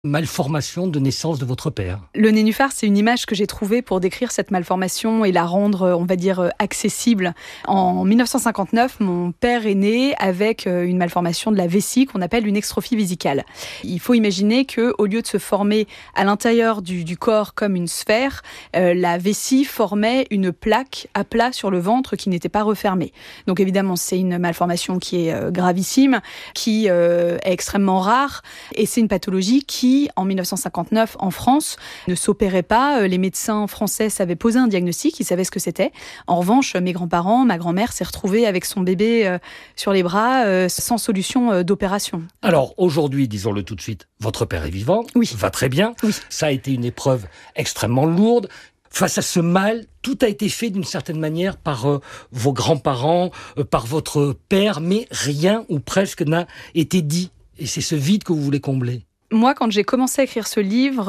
malformation de naissance de votre père. Le nénuphar, c'est une image que j'ai trouvée pour décrire cette malformation et la rendre, on va dire, accessible. En 1959, mon père est né avec une malformation de la vessie qu'on appelle une extrophie vésicale. Il faut imaginer qu'au lieu de se former à l'intérieur du corps comme une sphère, la vessie formait une plaque à plat sur le ventre qui n'était pas refermée. Donc évidemment, c'est une malformation qui est gravissime, qui est extrêmement rare et c'est une pathologie qui, en 1959, en France, ne s'opérait pas. Les médecins français savaient poser un diagnostic, ils savaient ce que c'était. En revanche, mes grands-parents, ma grand-mère s'est retrouvée avec son bébé sur les bras, sans solution d'opération. Alors aujourd'hui, disons-le tout de suite, votre père est vivant, oui. Va très bien. Oui. Ça a été une épreuve extrêmement lourde. Face à ce mal, tout a été fait d'une certaine manière par vos grands-parents, par votre père, mais rien ou presque n'a été dit. Et c'est ce vide que vous voulez combler. Moi, quand j'ai commencé à écrire ce livre,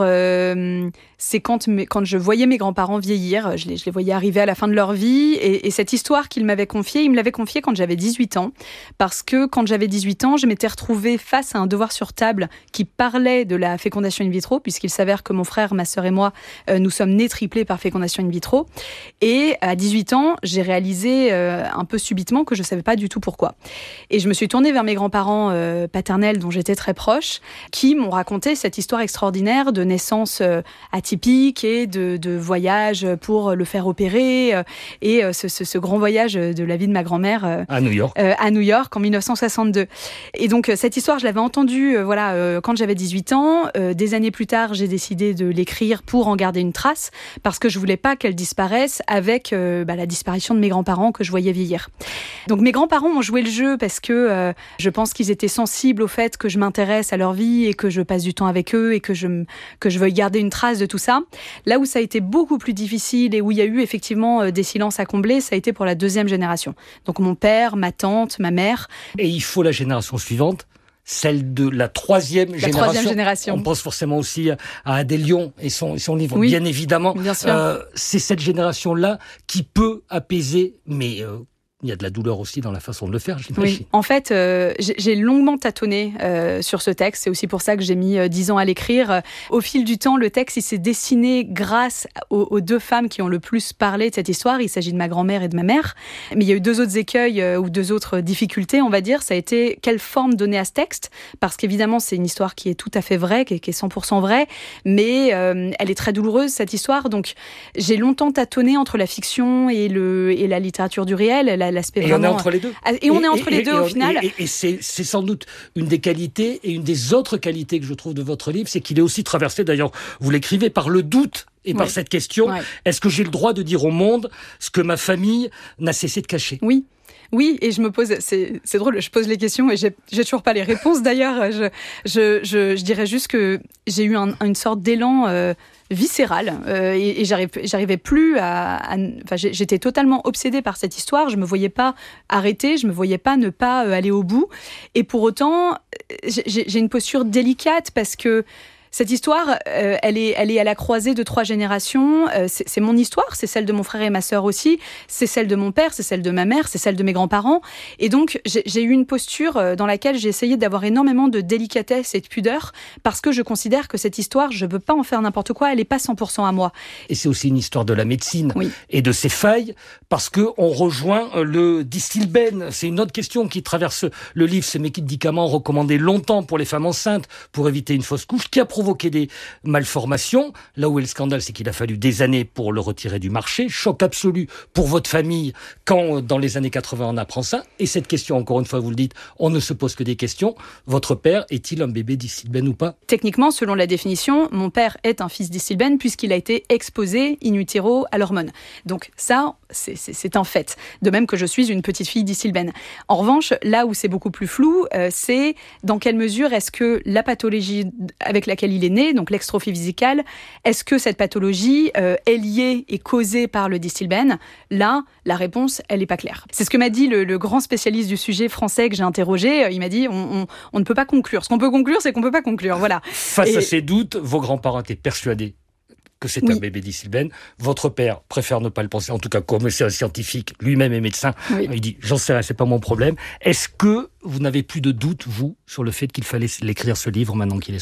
c'est quand je voyais mes grands-parents vieillir, je les voyais arriver à la fin de leur vie, et cette histoire qu'il m'avait confiée, il me l'avait confiée quand j'avais 18 ans, parce que quand j'avais 18 ans, je m'étais retrouvée face à un devoir sur table qui parlait de la fécondation in vitro, puisqu'il s'avère que mon frère, ma sœur et moi, nous sommes nés triplés par fécondation in vitro, et à 18 ans, j'ai réalisé un peu subitement que je ne savais pas du tout pourquoi. Et je me suis tournée vers mes grands-parents paternels, dont j'étais très proche, qui m'ont raconté cette histoire extraordinaire de naissance atypique et de voyage pour le faire opérer et ce grand voyage de la vie de ma grand-mère à New York en 1962. Et donc cette histoire, je l'avais entendue quand j'avais 18 ans. Des années plus tard, j'ai décidé de l'écrire pour en garder une trace parce que je voulais pas qu'elle disparaisse avec la disparition de mes grands-parents que je voyais vieillir. Donc mes grands-parents ont joué le jeu parce que je pense qu'ils étaient sensibles au fait que je m'intéresse à leur vie et que je passe du temps avec eux et que je veuille garder une trace de tout ça. Là où ça a été beaucoup plus difficile et où il y a eu effectivement des silences à combler, ça a été pour la deuxième génération. Donc mon père, ma tante, ma mère. Et il faut la génération suivante, celle de la troisième génération. On pense forcément aussi à Adélion et son livre, oui, bien évidemment. Bien sûr. C'est cette génération-là qui peut apaiser, mais il y a de la douleur aussi dans la façon de le faire, j'imagine. Oui, en fait, j'ai longuement tâtonné sur ce texte. C'est aussi pour ça que j'ai mis 10 ans à l'écrire. Au fil du temps, le texte il s'est dessiné grâce aux deux femmes qui ont le plus parlé de cette histoire. Il s'agit de ma grand-mère et de ma mère. Mais il y a eu deux autres écueils ou deux autres difficultés, on va dire. Ça a été quelle forme donner à ce texte. Parce qu'évidemment, c'est une histoire qui est tout à fait vraie, qui est 100% vraie. Mais elle est très douloureuse, cette histoire. Donc, j'ai longtemps tâtonné entre la fiction et la littérature du réel, l'aspect vraiment... on est entre les deux. Et on est entre les deux au final. Et c'est sans doute une des qualités et une des autres qualités que je trouve de votre livre, c'est qu'il est aussi traversé, d'ailleurs, vous l'écrivez, par le doute et par cette question, est-ce que j'ai le droit de dire au monde ce que ma famille n'a cessé de cacher ? Oui, et je me pose, c'est drôle, je pose les questions et j'ai toujours pas les réponses d'ailleurs. Je dirais juste que j'ai eu une sorte d'élan viscéral et j'arrivais plus j'étais totalement obsédée par cette histoire. Je me voyais pas arrêter, je me voyais pas ne pas aller au bout. Et pour autant, j'ai une posture délicate parce que cette histoire, elle est à la croisée de 3 générations. C'est mon histoire, c'est celle de mon frère et ma sœur aussi, c'est celle de mon père, c'est celle de ma mère, c'est celle de mes grands-parents. Et donc, j'ai eu une posture dans laquelle j'ai essayé d'avoir énormément de délicatesse et de pudeur parce que je considère que cette histoire, je veux pas en faire n'importe quoi, elle est pas 100% à moi. Et c'est aussi une histoire de la médecine et de ses failles parce que on rejoint le Distilbène. C'est une autre question qui traverse le livre, ces médicaments recommandés longtemps pour les femmes enceintes pour éviter une fausse couche, qui a provoqué des malformations. Là où est le scandale, c'est qu'il a fallu des années pour le retirer du marché. Choc absolu pour votre famille quand, dans les années 80, on apprend ça. Et cette question, encore une fois, vous le dites, on ne se pose que des questions. Votre père est-il un bébé Distilbène ou pas ? Techniquement, selon la définition, mon père est un fils Distilbène puisqu'il a été exposé in utero à l'hormone. Donc ça, c'est un fait. De même que je suis une petite fille Distilbène. En revanche, là où c'est beaucoup plus flou, c'est dans quelle mesure est-ce que la pathologie avec laquelle il est né, donc l'extrophie vésicale, est-ce que cette pathologie est liée et causée par le Distilbène ? Là, la réponse, elle n'est pas claire. C'est ce que m'a dit le grand spécialiste du sujet français que j'ai interrogé. Il m'a dit, on ne peut pas conclure. Ce qu'on peut conclure, c'est qu'on ne peut pas conclure. Voilà. Face à ces doutes, vos grands-parents étaient persuadés que c'est un bébé Distilbène. Votre père préfère ne pas le penser, en tout cas comme c'est un scientifique, lui-même est médecin. Il dit, j'en sais rien, c'est pas mon problème. Est-ce que vous n'avez plus de doute, vous, sur le fait qu'il fallait l'écrire ce livre maintenant qu'il est sorti ?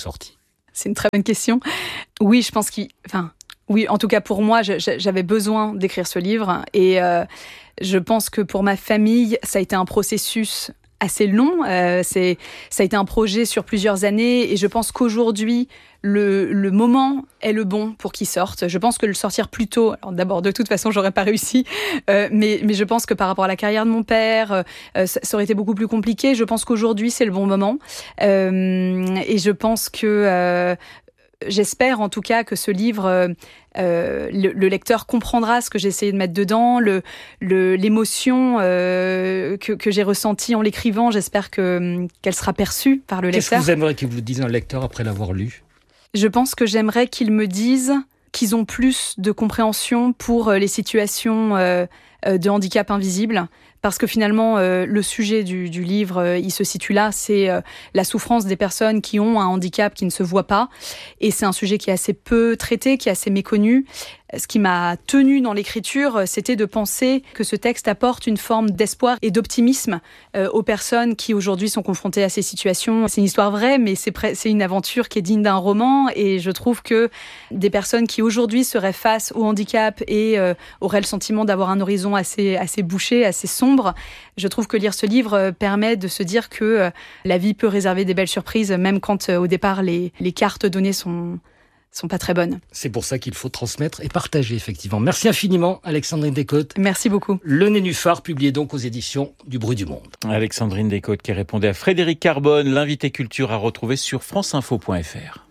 C'est une très bonne question. Oui, je pense oui, en tout cas pour moi, j'avais besoin d'écrire ce livre et je pense que pour ma famille, ça a été un processus assez long. Ça a été un projet sur plusieurs années et je pense qu'aujourd'hui, le moment est le bon pour qu'il sorte. Je pense que le sortir plus tôt, alors d'abord de toute façon j'aurais pas réussi, mais je pense que par rapport à la carrière de mon père, ça aurait été beaucoup plus compliqué. Je pense qu'aujourd'hui c'est le bon moment et je pense que j'espère en tout cas que ce livre, le lecteur comprendra ce que j'ai essayé de mettre dedans, l'émotion que j'ai ressentie en l'écrivant. J'espère qu'elle sera perçue par le lecteur. Qu'est-ce que vous aimeriez qu'il vous dise un lecteur après l'avoir lu ? Je pense que j'aimerais qu'ils me disent qu'ils ont plus de compréhension pour les situations de handicap invisible. Parce que finalement, le sujet du livre, il se situe là, c'est la souffrance des personnes qui ont un handicap qui ne se voit pas. Et c'est un sujet qui est assez peu traité, qui est assez méconnu. Ce qui m'a tenue dans l'écriture, c'était de penser que ce texte apporte une forme d'espoir et d'optimisme aux personnes qui aujourd'hui sont confrontées à ces situations. C'est une histoire vraie, mais c'est une aventure qui est digne d'un roman. Et je trouve que des personnes qui aujourd'hui seraient face au handicap et auraient le sentiment d'avoir un horizon assez bouché, assez sombre, je trouve que lire ce livre permet de se dire que la vie peut réserver des belles surprises, même quand au départ les cartes données sont pas très bonnes. C'est pour ça qu'il faut transmettre et partager, effectivement. Merci infiniment, Alexandrine Descotes. Merci beaucoup. Le Nénuphar, publié donc aux éditions du Bruit du Monde. Alexandrine Descotes qui répondait à Frédéric Carbone, l'invité culture à retrouver sur franceinfo.fr.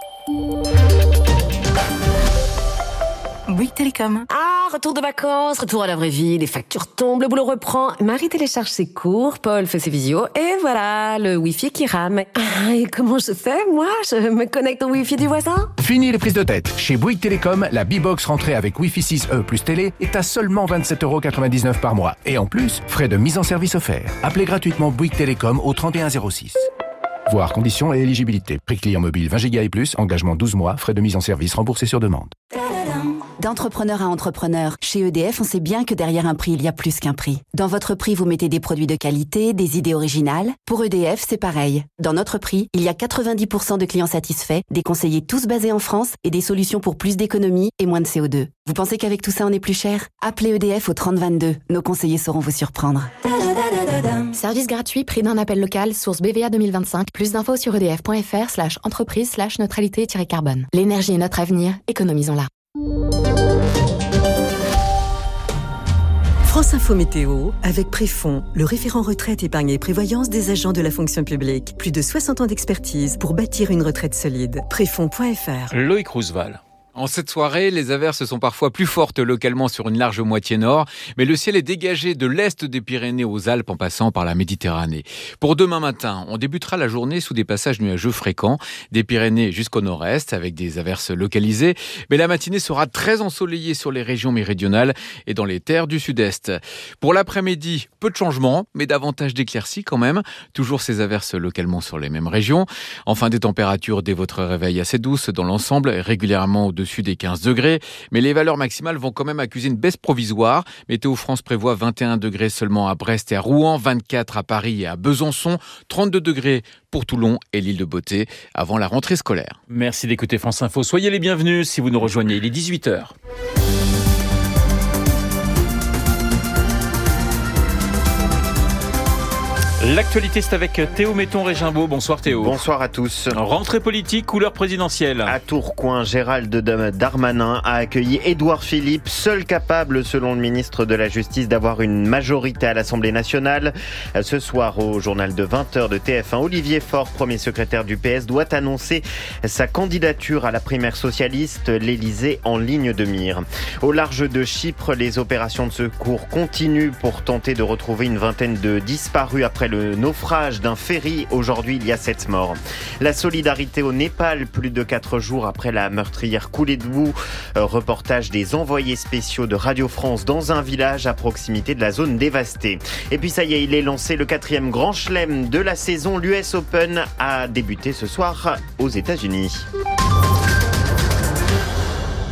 Bouygues Télécom. Retour de vacances, retour à la vraie vie, les factures tombent, le boulot reprend. Marie télécharge ses cours, Paul fait ses visios, et voilà, le Wi-Fi qui rame. Et comment je fais, moi? Je me connecte au Wi-Fi du voisin? Fini les prises de tête. Chez Bouygues Télécom, la B-Box rentrée avec Wi-Fi 6E plus télé est à seulement 27,99€ par mois. Et en plus, frais de mise en service offerts. Appelez gratuitement Bouygues Télécom au 3106. Voir conditions et éligibilité. Prix client mobile 20 Go et plus, engagement 12 mois, frais de mise en service remboursés sur demande. D'entrepreneur à entrepreneur, chez EDF, on sait bien que derrière un prix, il y a plus qu'un prix. Dans votre prix, vous mettez des produits de qualité, des idées originales. Pour EDF, c'est pareil. Dans notre prix, il y a 90% de clients satisfaits, des conseillers tous basés en France et des solutions pour plus d'économie et moins de CO2. Vous pensez qu'avec tout ça, on est plus cher? Appelez EDF au 3022. Nos conseillers sauront vous surprendre. Service gratuit, prix d'un appel local, source BVA 2025. Plus d'infos sur edf.fr/entreprise/neutralité-carbone. L'énergie est notre avenir, économisons-la. France Info Météo, avec Préfond, le référent retraite, épargne et prévoyance des agents de la fonction publique. Plus de 60 ans d'expertise pour bâtir une retraite solide. Préfond.fr. Loïc Roosevelt. En cette soirée, les averses sont parfois plus fortes localement sur une large moitié nord, mais le ciel est dégagé de l'est des Pyrénées aux Alpes en passant par la Méditerranée. Pour demain matin, on débutera la journée sous des passages nuageux fréquents, des Pyrénées jusqu'au nord-est avec des averses localisées, mais la matinée sera très ensoleillée sur les régions méridionales et dans les terres du sud-est. Pour l'après-midi, peu de changements, mais davantage d'éclaircies quand même, toujours ces averses localement sur les mêmes régions. Enfin, des températures dès votre réveil assez douces dans l'ensemble, régulièrement au-dessus des 15 degrés, mais les valeurs maximales vont quand même accuser une baisse provisoire. Météo France prévoit 21 degrés seulement à Brest et à Rouen, 24 à Paris et à Besançon, 32 degrés pour Toulon et l'île de Beauté avant la rentrée scolaire. Merci d'écouter France Info. Soyez les bienvenus si vous nous rejoignez. Il est 18h. L'actualité, c'est avec Théo Metton-Régimbaud. Bonsoir Théo. Bonsoir à tous. Rentrée politique, couleur présidentielle. À Tourcoing, Gérald Darmanin a accueilli Édouard Philippe, seul capable, selon le ministre de la Justice, d'avoir une majorité à l'Assemblée nationale. Ce soir, au journal de 20h de TF1, Olivier Faure, premier secrétaire du PS, doit annoncer sa candidature à la primaire socialiste, l'Élysée en ligne de mire. Au large de Chypre, les opérations de secours continuent pour tenter de retrouver une vingtaine de disparus après le naufrage d'un ferry. Aujourd'hui, il y a 7 morts. La solidarité au Népal, plus de 4 jours après la meurtrière coulée de boue. Reportage des envoyés spéciaux de Radio France dans un village à proximité de la zone dévastée. Et puis ça y est, il est lancé le 4e grand chelem de la saison. L'US Open a débuté ce soir aux États-Unis.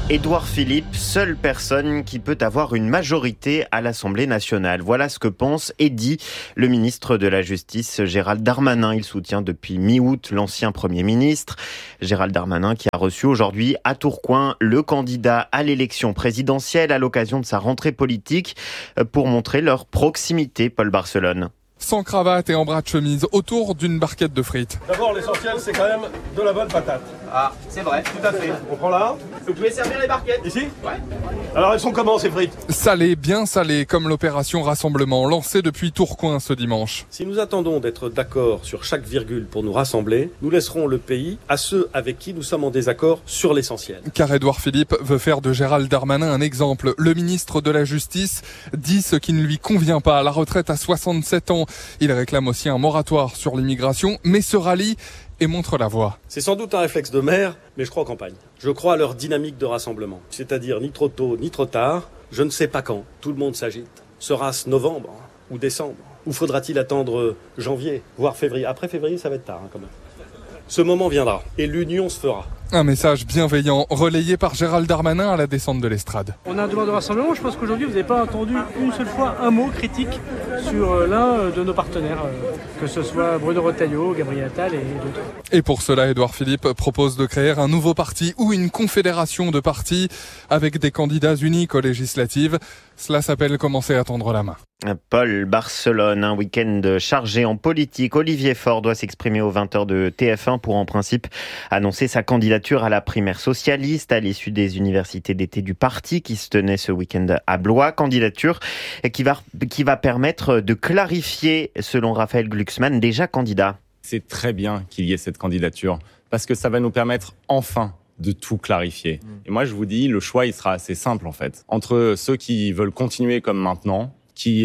Édouard Philippe, seule personne qui peut avoir une majorité à l'Assemblée nationale. Voilà ce que pense et dit le ministre de la Justice, Gérald Darmanin. Il soutient depuis mi-août l'ancien Premier ministre. Gérald Darmanin qui a reçu aujourd'hui à Tourcoing le candidat à l'élection présidentielle à l'occasion de sa rentrée politique pour montrer leur proximité, Paul Barcelone. Sans cravate et en bras de chemise, autour d'une barquette de frites. D'abord, l'essentiel, c'est quand même de la bonne patate. Ah, c'est vrai. Tout à fait. On prend là. Vous pouvez servir les barquettes. Ici ? Ouais. Alors, elles sont comment, ces frites ? Salées, bien salées, comme l'opération Rassemblement, lancée depuis Tourcoing ce dimanche. Si nous attendons d'être d'accord sur chaque virgule pour nous rassembler, nous laisserons le pays à ceux avec qui nous sommes en désaccord sur l'essentiel. Car Édouard Philippe veut faire de Gérald Darmanin un exemple. Le ministre de la Justice dit ce qui ne lui convient pas. La retraite à 67 ans. Il réclame aussi un moratoire sur l'immigration, mais se rallie et montre la voie. C'est sans doute un réflexe de maire, mais je crois en campagne. Je crois à leur dynamique de rassemblement. C'est-à-dire ni trop tôt, ni trop tard. Je ne sais pas quand. Tout le monde s'agite. Sera-ce novembre ou décembre ? Ou faudra-t-il attendre janvier, voire février ? Après février, ça va être tard quand même. Ce moment viendra et l'union se fera. Un message bienveillant relayé par Gérald Darmanin à la descente de l'estrade. On a un devoir de rassemblement. Je pense qu'aujourd'hui, vous n'avez pas entendu une seule fois un mot critique sur l'un de nos partenaires, que ce soit Bruno Retailleau, Gabriel Attal et d'autres. Et pour cela, Édouard Philippe propose de créer un nouveau parti ou une confédération de partis avec des candidats uniques aux législatives. Cela s'appelle commencer à tendre la main. Paul Barcelone, un week-end chargé en politique. Olivier Faure doit s'exprimer aux 20h de TF1 pour en principe annoncer sa candidature à la primaire socialiste à l'issue des universités d'été du parti qui se tenait ce week-end à Blois. Candidature qui va permettre de clarifier, selon Raphaël Glucksmann, déjà candidat. C'est très bien qu'il y ait cette candidature parce que ça va nous permettre enfin de tout clarifier. Et moi, je vous dis, le choix, il sera assez simple, en fait. Entre ceux qui veulent continuer comme maintenant, qui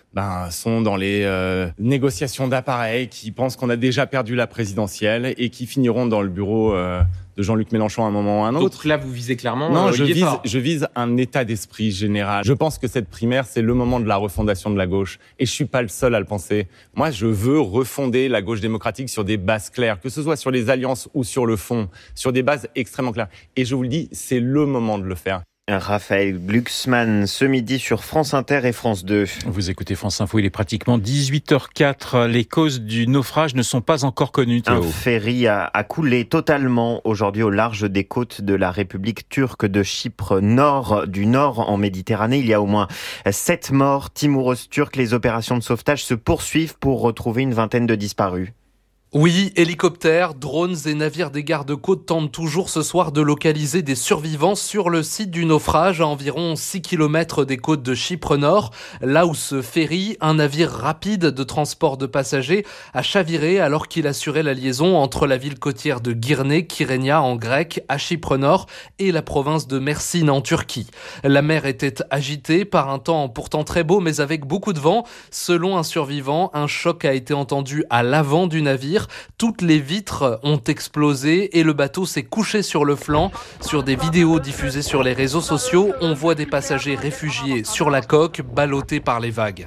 sont dans les négociations d'appareils, qui pensent qu'on a déjà perdu la présidentielle et qui finiront dans le bureau de Jean-Luc Mélenchon à un moment ou à un autre. Donc là, vous visez clairement Non, Olivier Faure. je vise un état d'esprit général. Je pense que cette primaire, c'est le moment de la refondation de la gauche. Et je suis pas le seul à le penser. Moi, je veux refonder la gauche démocratique sur des bases claires, que ce soit sur les alliances ou sur le fond, sur des bases extrêmement claires. Et je vous le dis, c'est le moment de le faire. Raphaël Glucksmann, ce midi sur France Inter et France 2. Vous écoutez France Info, il est pratiquement 18h04. Les causes du naufrage ne sont pas encore connues, Théo. Un ferry a coulé totalement aujourd'hui au large des côtes de la République turque de Chypre du nord en Méditerranée. Il y a au moins 7 morts. Timur Öztürk, les opérations de sauvetage se poursuivent pour retrouver une vingtaine de disparus. Oui, hélicoptères, drones et navires des gardes-côtes tentent toujours ce soir de localiser des survivants sur le site du naufrage à environ 6 km des côtes de Chypre Nord, là où ce ferry, un navire rapide de transport de passagers, a chaviré alors qu'il assurait la liaison entre la ville côtière de Girne, Kyrenia en grec, à Chypre Nord, et la province de Mersin en Turquie. La mer était agitée par un temps pourtant très beau mais avec beaucoup de vent. Selon un survivant, un choc a été entendu à l'avant du navire. Toutes les vitres ont explosé et le bateau s'est couché sur le flanc. Sur des vidéos diffusées sur les réseaux sociaux, on voit des passagers réfugiés sur la coque, ballottés par les vagues.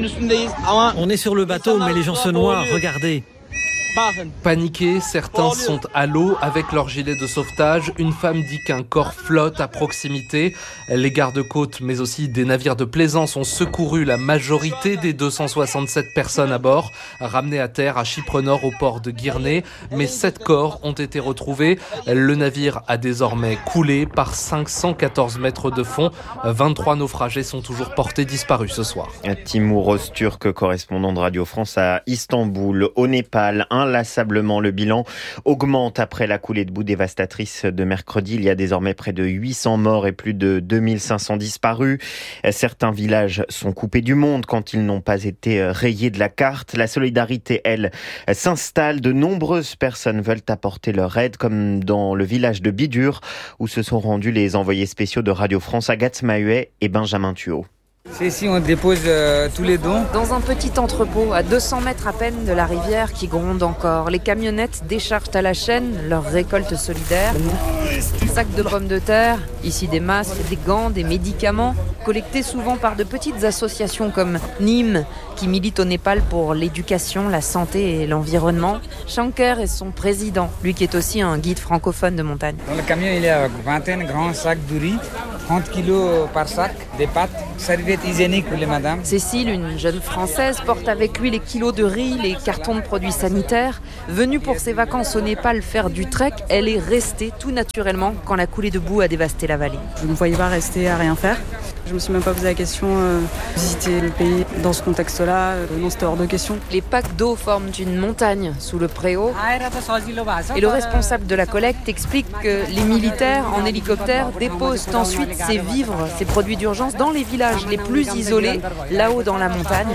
On est sur le bateau, mais les gens se noient, regardez. Paniqués, certains sont à l'eau avec leur gilet de sauvetage. Une femme dit qu'un corps flotte à proximité. Les gardes-côtes, mais aussi des navires de plaisance ont secouru la majorité des 267 personnes à bord, ramenées à terre à Chypre Nord au port de Girne. Mais 7 corps ont été retrouvés. Le navire a désormais coulé par 514 mètres de fond. 23 naufragés sont toujours portés disparus ce soir. Timur Öztürk, correspondant de Radio France à Istanbul. Au Népal, inlassablement, le bilan augmente après la coulée de boue dévastatrice de mercredi. Il y a désormais près de 800 morts et plus de 2500 disparus. Certains villages sont coupés du monde quand ils n'ont pas été rayés de la carte. La solidarité, elle, s'installe. De nombreuses personnes veulent apporter leur aide, comme dans le village de Bidur, où se sont rendus les envoyés spéciaux de Radio France, Agathe Mahuet et Benjamin Thuot. C'est ici on dépose tous les dons. Dans un petit entrepôt à 200 mètres à peine de la rivière qui gronde encore, les camionnettes déchargent à la chaîne leur récolte solidaire. Sacs de pommes de terre, Ici des masques, des gants, des médicaments, collectés souvent par de petites associations comme Nîmes, qui militent au Népal pour l'éducation, la santé et l'environnement. Shankar est son président, lui qui est aussi un guide francophone de montagne. Dans le camion, il y a 21 grands sacs de riz, 30 kilos par sac, des pâtes, serviettes hygiéniques pour les madames. Cécile, une jeune Française, porte avec lui les kilos de riz, les cartons de produits sanitaires. Venue pour ses vacances au Népal faire du trek, elle est restée tout naturellement quand la coulée de boue a dévasté la vallée. Je ne me voyais pas rester à rien faire. Je ne me suis même pas posé la question visiter le pays dans ce contexte-là. Non, c'était hors de question. Les packs d'eau forment une montagne sous le préau. Et le responsable de la collecte explique que les militaires en hélicoptère déposent ensuite ces vivres, ces produits d'urgence dans les villages les plus isolés, là-haut dans la montagne.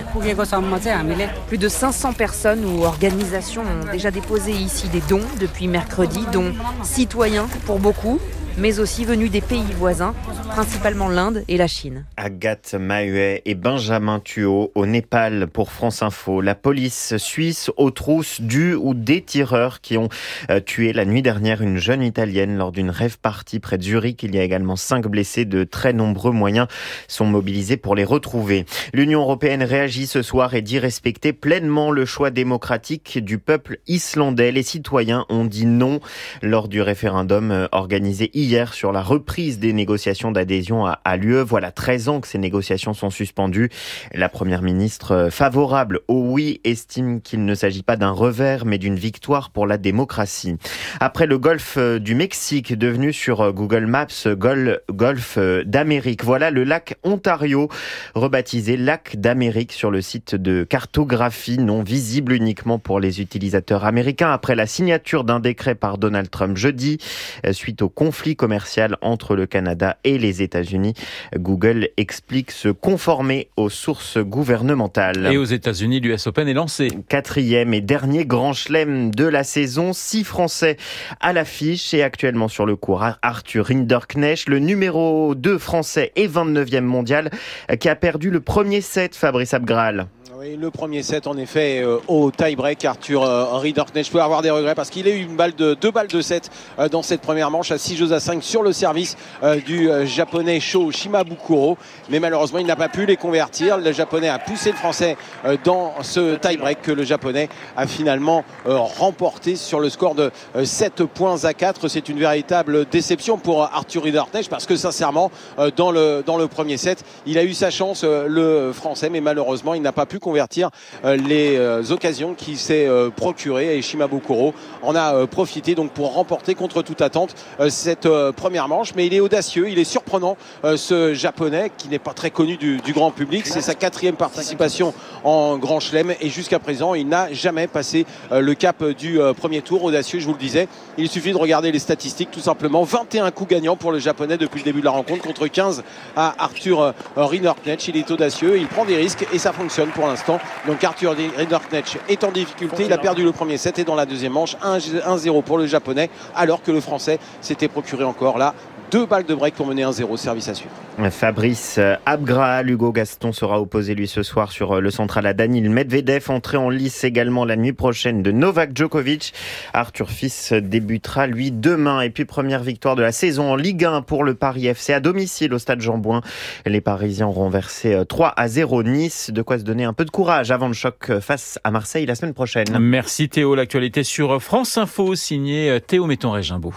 Plus de 500 personnes ou organisations ont déjà déposé ici des dons depuis mercredi, dont citoyens pour beaucoup, mais aussi venus des pays voisins, principalement l'Inde et la Chine. Agathe Mahuet et Benjamin Thuot au Népal pour France Info. La police suisse aux trousses du ou des tireurs qui ont tué la nuit dernière une jeune Italienne lors d'une rave party près de Zurich. Il y a également 5 blessés. De très nombreux moyens sont mobilisés pour les retrouver. L'Union européenne réagit ce soir et dit respecter pleinement le choix démocratique du peuple islandais. Les citoyens ont dit non lors du référendum organisé hier sur la reprise des négociations d'adhésion à l'UE. Voilà 13 ans que ces négociations sont suspendues. La première ministre, favorable au oui, estime qu'il ne s'agit pas d'un revers, mais d'une victoire pour la démocratie. Après le golfe du Mexique, devenu sur Google Maps golfe d'Amérique, voilà le lac Ontario, rebaptisé lac d'Amérique sur le site de cartographie, non visible uniquement pour les utilisateurs américains. Après la signature d'un décret par Donald Trump jeudi, suite au conflit commercial entre le Canada et les États-Unis, Google explique se conformer aux sources gouvernementales. Et aux États-Unis, l'US Open est lancé. 4e et dernier grand chelem de la saison. 6 Français à l'affiche et actuellement sur le court Arthur Rinderknecht, le numéro 2 français et 29e mondial, qui a perdu le premier set, Fabrice Abgral. Oui, le premier set, en effet, au tie-break. Arthur Rinderknecht peut avoir des regrets parce qu'il a eu 2 balles de 7 dans cette première manche à 6-5 sur le service du japonais Sho Shimabukuro. Mais malheureusement, il n'a pas pu les convertir. Le japonais a poussé le français dans ce tie-break que le japonais a finalement remporté sur le score de 7 points à 4. C'est une véritable déception pour Arthur Rinderknecht parce que sincèrement, dans le premier set, il a eu sa chance, le français, mais malheureusement, il n'a pas pu convertir les occasions qu'il s'est procurées et Shimabukuro en a profité donc pour remporter contre toute attente cette première manche. Mais il est audacieux, il est surprenant, ce japonais qui n'est pas très connu du grand public. C'est sa 4e participation en Grand Chelem et jusqu'à présent il n'a jamais passé le cap du premier tour. Audacieux, je vous le disais, il suffit de regarder les statistiques tout simplement. 21 coups gagnants pour le japonais depuis le début de la rencontre contre 15 à Arthur Rinderknecht. Il est audacieux, il prend des risques et ça fonctionne pour l'instant. Donc Arthur Rinderknecht est en difficulté, il a perdu le premier set et dans la deuxième manche 1-0 pour le japonais alors que le français s'était procuré encore là 2 balles de break pour mener 1-0, service à suivre. Fabrice Abgral, Hugo Gaston sera opposé lui ce soir sur le central à Daniil Medvedev, entrée en lice également la nuit prochaine de Novak Djokovic. Arthur Fils débutera lui demain et puis première victoire de la saison en Ligue 1 pour le Paris FC à domicile au stade Jean-Bouin. Les Parisiens ont renversé 3-0 Nice, de quoi se donner un peu de courage avant le choc face à Marseille la semaine prochaine. Merci Théo, l'actualité sur France Info, signé Théo Metton-Régimbaud.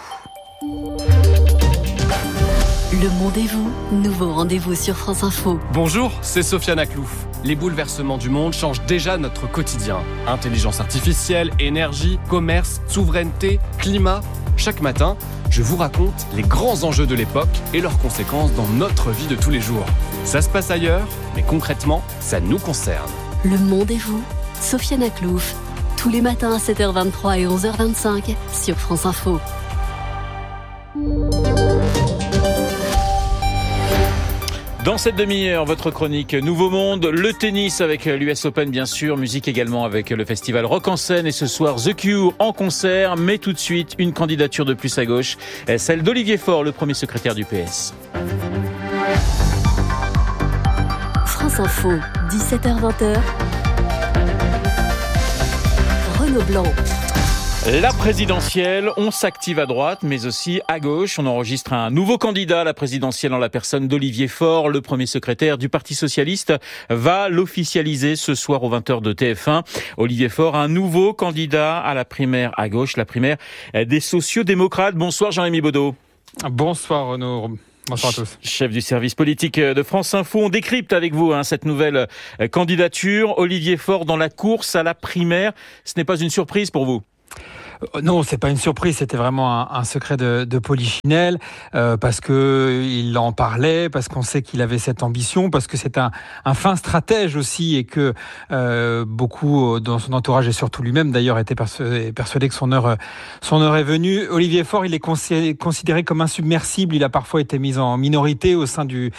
Le Monde et vous, nouveau rendez-vous sur France Info. Bonjour, c'est Sofiane Aklouf. Les bouleversements du monde changent déjà notre quotidien. Intelligence artificielle, énergie, commerce, souveraineté, climat. Chaque matin, je vous raconte les grands enjeux de l'époque et leurs conséquences dans notre vie de tous les jours. Ça se passe ailleurs, mais concrètement, ça nous concerne. Le Monde et vous, Sofiane Aklouf. Tous les matins à 7h23 et 11h25 sur France Info. Dans cette demi-heure, votre chronique Nouveau Monde, le tennis avec l'US Open bien sûr, musique également avec le festival Rock en scène et ce soir The Cure en concert, mais tout de suite une candidature de plus à gauche, celle d'Olivier Faure, le premier secrétaire du PS. France Info, 17h-20h, Renaud Blanc. La présidentielle, on s'active à droite, mais aussi à gauche. On enregistre un nouveau candidat à la présidentielle en la personne d'Olivier Faure. Le premier secrétaire du Parti Socialiste va l'officialiser ce soir aux 20h de TF1. Olivier Faure, un nouveau candidat à la primaire à gauche, la primaire des sociaux-démocrates. Bonsoir Jean-Rémy Baudot. Bonsoir Renaud. Bonsoir à tous. Chef du service politique de France Info, on décrypte avec vous cette nouvelle candidature. Olivier Faure dans la course à la primaire. Ce n'est pas une surprise pour vous? Non, c'est pas une surprise, c'était vraiment un secret de Polichinelle, parce que il en parlait, parce qu'on sait qu'il avait cette ambition, parce que c'est un fin stratège aussi, et que beaucoup dans son entourage, et surtout lui-même d'ailleurs, étaient persuadés que son heure est venue. Olivier Faure, il est considéré comme insubmersible, il a parfois été mis en minorité au sein du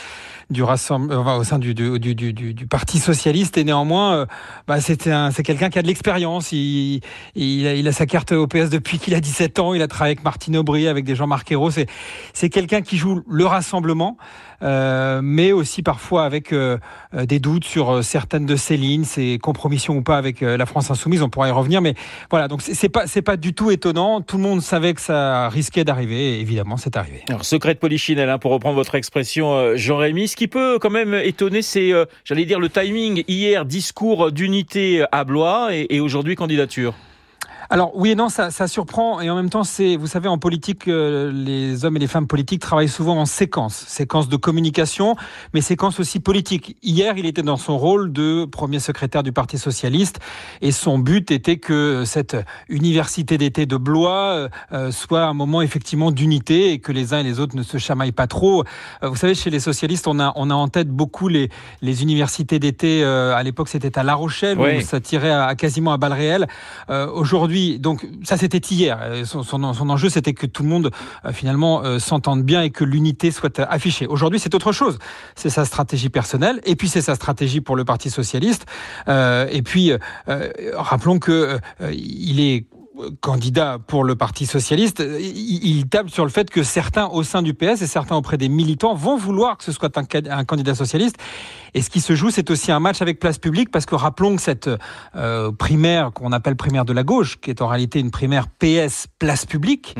Parti Socialiste, et néanmoins c'est quelqu'un qui a de l'expérience. Il a sa carte au PS depuis qu'il a 17 ans, il a travaillé avec Martine Aubry, avec des Jean-Marc Ayrault. C'est quelqu'un qui joue le rassemblement, mais aussi parfois avec des doutes sur certaines de ses lignes, ses compromissions ou pas avec la France Insoumise. On pourra y revenir, mais voilà, donc c'est pas du tout étonnant. Tout le monde savait que ça risquait d'arriver, et évidemment c'est arrivé. Alors, secret de Polichinelle, pour reprendre votre expression, Jean-Rémy, ce qui peut quand même étonner, c'est le timing. Hier, discours d'unité à Blois, et aujourd'hui candidature. Alors oui et non, ça surprend, et en même temps, vous savez, en politique, les hommes et les femmes politiques travaillent souvent en séquence de communication, mais séquence aussi politique. Hier, il était dans son rôle de premier secrétaire du Parti Socialiste, et son but était que cette université d'été de Blois soit un moment effectivement d'unité, et que les uns et les autres ne se chamaillent pas trop. Vous savez, chez les socialistes, on a en tête beaucoup les universités d'été. À l'époque, c'était à La Rochelle, oui, où ça tirait quasiment à balles réelles. Aujourd'hui, donc ça c'était hier. Son enjeu, c'était que tout le monde finalement s'entende bien et que l'unité soit affichée. Aujourd'hui, c'est autre chose. C'est sa stratégie personnelle, et puis c'est sa stratégie pour le Parti Socialiste. Et puis rappelons que il est candidat pour le Parti Socialiste. Il table sur le fait que certains au sein du PS et certains auprès des militants vont vouloir que ce soit un candidat socialiste. Et ce qui se joue, c'est aussi un match avec Place Publique, parce que rappelons que cette primaire qu'on appelle primaire de la gauche, qui est en réalité une primaire PS Place Publique,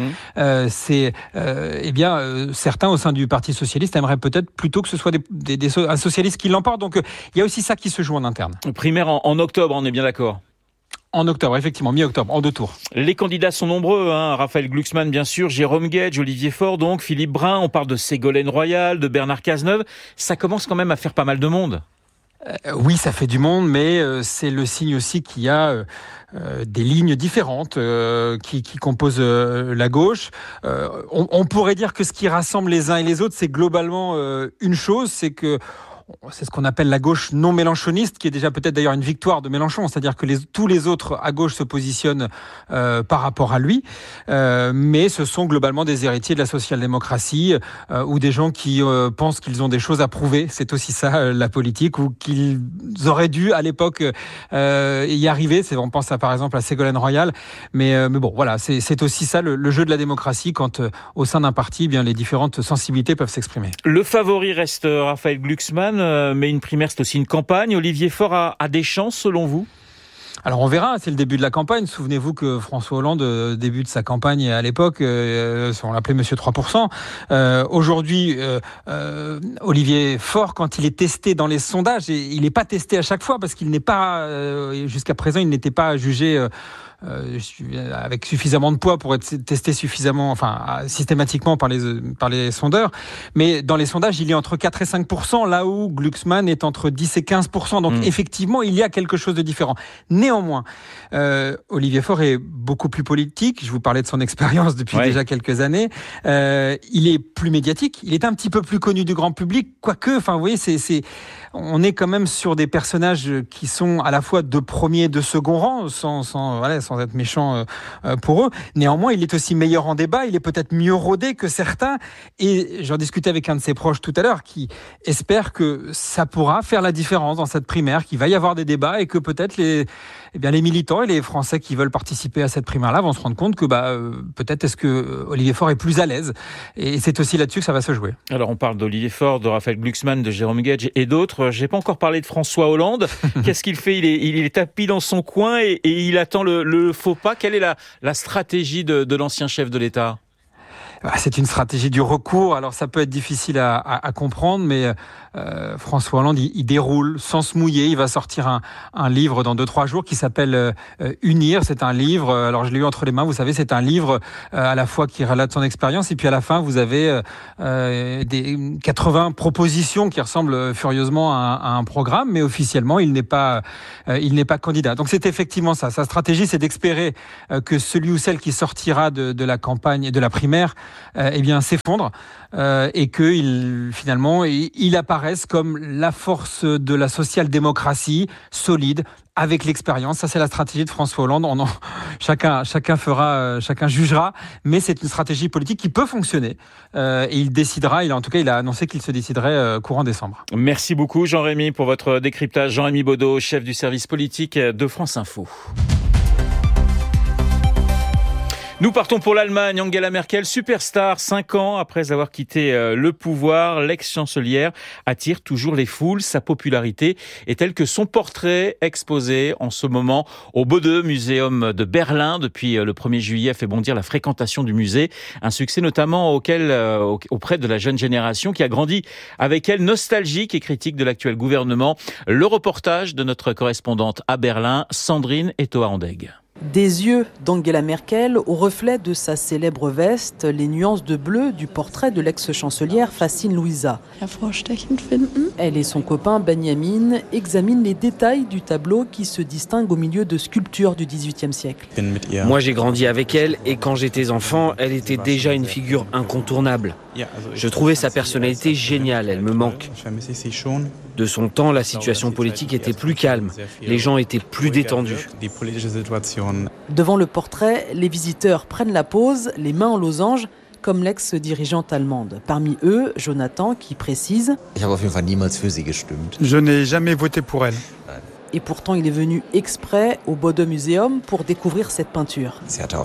certains au sein du Parti Socialiste aimeraient peut-être plutôt que ce soit un socialiste qui l'emporte. Donc il y a aussi ça qui se joue en interne. Primaire en octobre, on est bien d'accord? En octobre, effectivement, mi-octobre, en 2 tours. Les candidats sont nombreux, Raphaël Glucksmann, bien sûr, Jérôme Guedj, Olivier Faure, donc, Philippe Brun, on parle de Ségolène Royal, de Bernard Cazeneuve. Ça commence quand même à faire pas mal de monde. Oui, ça fait du monde, mais c'est le signe aussi qu'il y a des lignes différentes qui composent la gauche. On pourrait dire que ce qui rassemble les uns et les autres, c'est globalement une chose, c'est ce qu'on appelle la gauche non mélenchoniste, qui est déjà peut-être d'ailleurs une victoire de Mélenchon, c'est-à-dire que tous les autres à gauche se positionnent par rapport à lui, mais ce sont globalement des héritiers de la social-démocratie ou des gens qui pensent qu'ils ont des choses à prouver. C'est aussi ça la politique, ou qu'ils auraient dû à l'époque y arriver. On pense par exemple à Ségolène Royal, mais bon, voilà, c'est aussi ça le jeu de la démocratie, quand au sein d'un parti, les différentes sensibilités peuvent s'exprimer. Le favori reste Raphaël Glucksmann, mais une primaire, c'est aussi une campagne. Olivier Faure a des chances, selon vous? Alors on verra, c'est le début de la campagne. Souvenez-vous que François Hollande, début de sa campagne à l'époque, on l'appelait Monsieur 3%. Aujourd'hui, Olivier Faure, quand il est testé dans les sondages, et il n'est pas testé à chaque fois, parce qu'il n'est pas, jusqu'à présent, il n'était pas jugé avec suffisamment de poids pour être testé systématiquement par les sondeurs. Mais dans les sondages, il est entre 4 et 5%, là où Glucksmann est entre 10 et 15%. Donc effectivement, il y a quelque chose de différent. Néanmoins, Olivier Faure est beaucoup plus politique. Je vous parlais de son expérience depuis déjà quelques années. Il est plus médiatique. Il est un petit peu plus connu du grand public. Quoique, vous voyez, on est quand même sur des personnages qui sont à la fois de premier et de second rang, sans être méchant pour eux. Néanmoins, il est aussi meilleur en débat, il est peut-être mieux rodé que certains, et j'en discutais avec un de ses proches tout à l'heure, qui espère que ça pourra faire la différence dans cette primaire, qu'il va y avoir des débats, et que peut-être les militants et les Français qui veulent participer à cette primaire-là vont se rendre compte que peut-être est-ce que Olivier Faure est plus à l'aise, et c'est aussi là-dessus que ça va se jouer. Alors on parle d'Olivier Faure, de Raphaël Glucksmann, de Jérôme Guedj et d'autres. J'ai pas encore parlé de François Hollande. Qu'est-ce qu'il fait? Il est tapis dans son coin et il attend le le faut pas. Quelle est la stratégie de l'ancien chef de l'État ? C'est une stratégie du recours. Alors ça peut être difficile à comprendre, mais François Hollande, il déroule sans se mouiller. Il va sortir un livre dans 2-3 jours qui s'appelle Unir. C'est un livre, alors je l'ai eu entre les mains, vous savez, c'est un livre à la fois qui relate son expérience et puis à la fin vous avez des 80 propositions qui ressemblent furieusement à un programme, mais officiellement il n'est pas candidat. Donc c'est effectivement ça. Sa stratégie, c'est d'espérer que celui ou celle qui sortira de la campagne et de la primaire s'effondre et que finalement il apparaisse comme la force de la social-démocratie solide avec l'expérience. Ça, c'est la stratégie de François Hollande. Chacun jugera, mais c'est une stratégie politique qui peut fonctionner. Et il décidera. Il a annoncé qu'il se déciderait courant décembre. Merci beaucoup, Jean-Rémy, pour votre décryptage. Jean-Rémy Baudot, chef du service politique de France Info. Nous partons pour l'Allemagne. Angela Merkel, superstar, 5 ans après avoir quitté le pouvoir, l'ex-chancelière attire toujours les foules. Sa popularité est telle que son portrait exposé en ce moment au Bode Museum de Berlin depuis le 1er juillet fait bondir la fréquentation du musée. Un succès notamment auprès de la jeune génération qui a grandi avec elle, nostalgique et critique de l'actuel gouvernement. Le reportage de notre correspondante à Berlin, Sandrine Etoa-Andeg. Des yeux d'Angela Merkel au reflet de sa célèbre veste, les nuances de bleu du portrait de l'ex-chancelière fascinent Louisa. Elle et son copain Benjamin examinent les détails du tableau qui se distingue au milieu de sculptures du XVIIIe siècle. Moi j'ai grandi avec elle et quand j'étais enfant, elle était déjà une figure incontournable. Je trouvais sa personnalité géniale, elle me manque. De son temps, la situation politique était plus calme, les gens étaient plus détendus. Devant le portrait, les visiteurs prennent la pose, les mains en losange, comme l'ex-dirigeante allemande. Parmi eux, Jonathan, qui précise « Je n'ai jamais voté pour elle ». Et pourtant, il est venu exprès au Bode Museum pour découvrir cette peinture.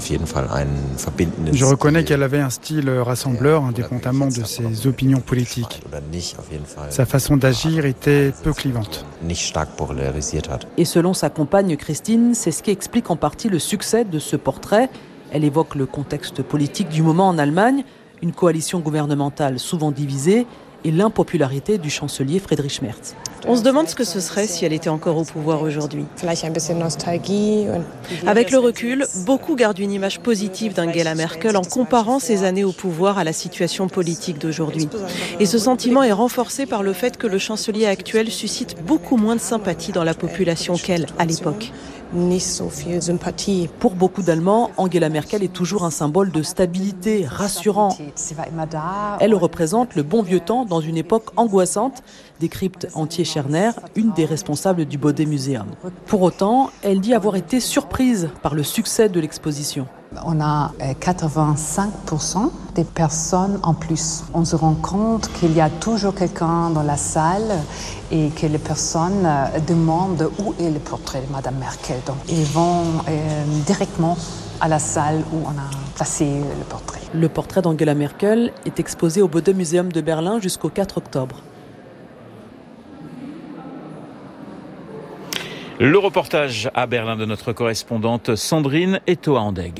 Je reconnais qu'elle avait un style rassembleur, indépendamment de ses opinions politiques. Sa façon d'agir était peu clivante. Et selon sa compagne Christine, c'est ce qui explique en partie le succès de ce portrait. Elle évoque le contexte politique du moment en Allemagne, une coalition gouvernementale souvent divisée et l'impopularité du chancelier Friedrich Merz. On se demande ce que ce serait si elle était encore au pouvoir aujourd'hui. Avec le recul, beaucoup gardent une image positive d'Angela Merkel en comparant ses années au pouvoir à la situation politique d'aujourd'hui. Et ce sentiment est renforcé par le fait que le chancelier actuel suscite beaucoup moins de sympathie dans la population qu'elle, à l'époque. Pour beaucoup d'Allemands, Angela Merkel est toujours un symbole de stabilité, rassurant. Elle représente le bon vieux temps dans une époque angoissante, décrypte Antje Scherner, une des responsables du Bode Museum. Pour autant, elle dit avoir été surprise par le succès de l'exposition. On a 85% des personnes en plus. On se rend compte qu'il y a toujours quelqu'un dans la salle et que les personnes demandent où est le portrait de Madame Merkel. Donc ils vont directement à la salle où on a placé le portrait. Le portrait d'Angela Merkel est exposé au Bode Museum de Berlin jusqu'au 4 octobre. Le reportage à Berlin de notre correspondante Sandrine Etoa-Andeg.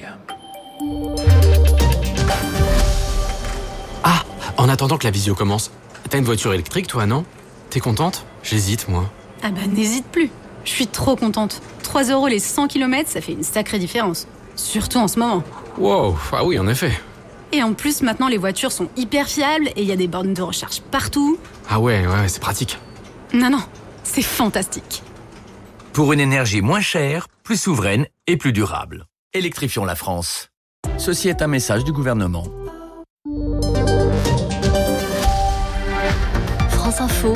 Ah, en attendant que la visio commence, t'as une voiture électrique toi, non ? T'es contente ? J'hésite, moi. Ah bah n'hésite plus. Je suis trop contente. 3 € les 100 km, ça fait une sacrée différence. Surtout en ce moment. Wow, ah oui, en effet. Et en plus, maintenant, les voitures sont hyper fiables et il y a des bornes de recharge partout. Ah ouais, c'est pratique. Non, c'est fantastique. Pour une énergie moins chère, plus souveraine et plus durable. Électrifions la France. Ceci est un message du gouvernement. France Info,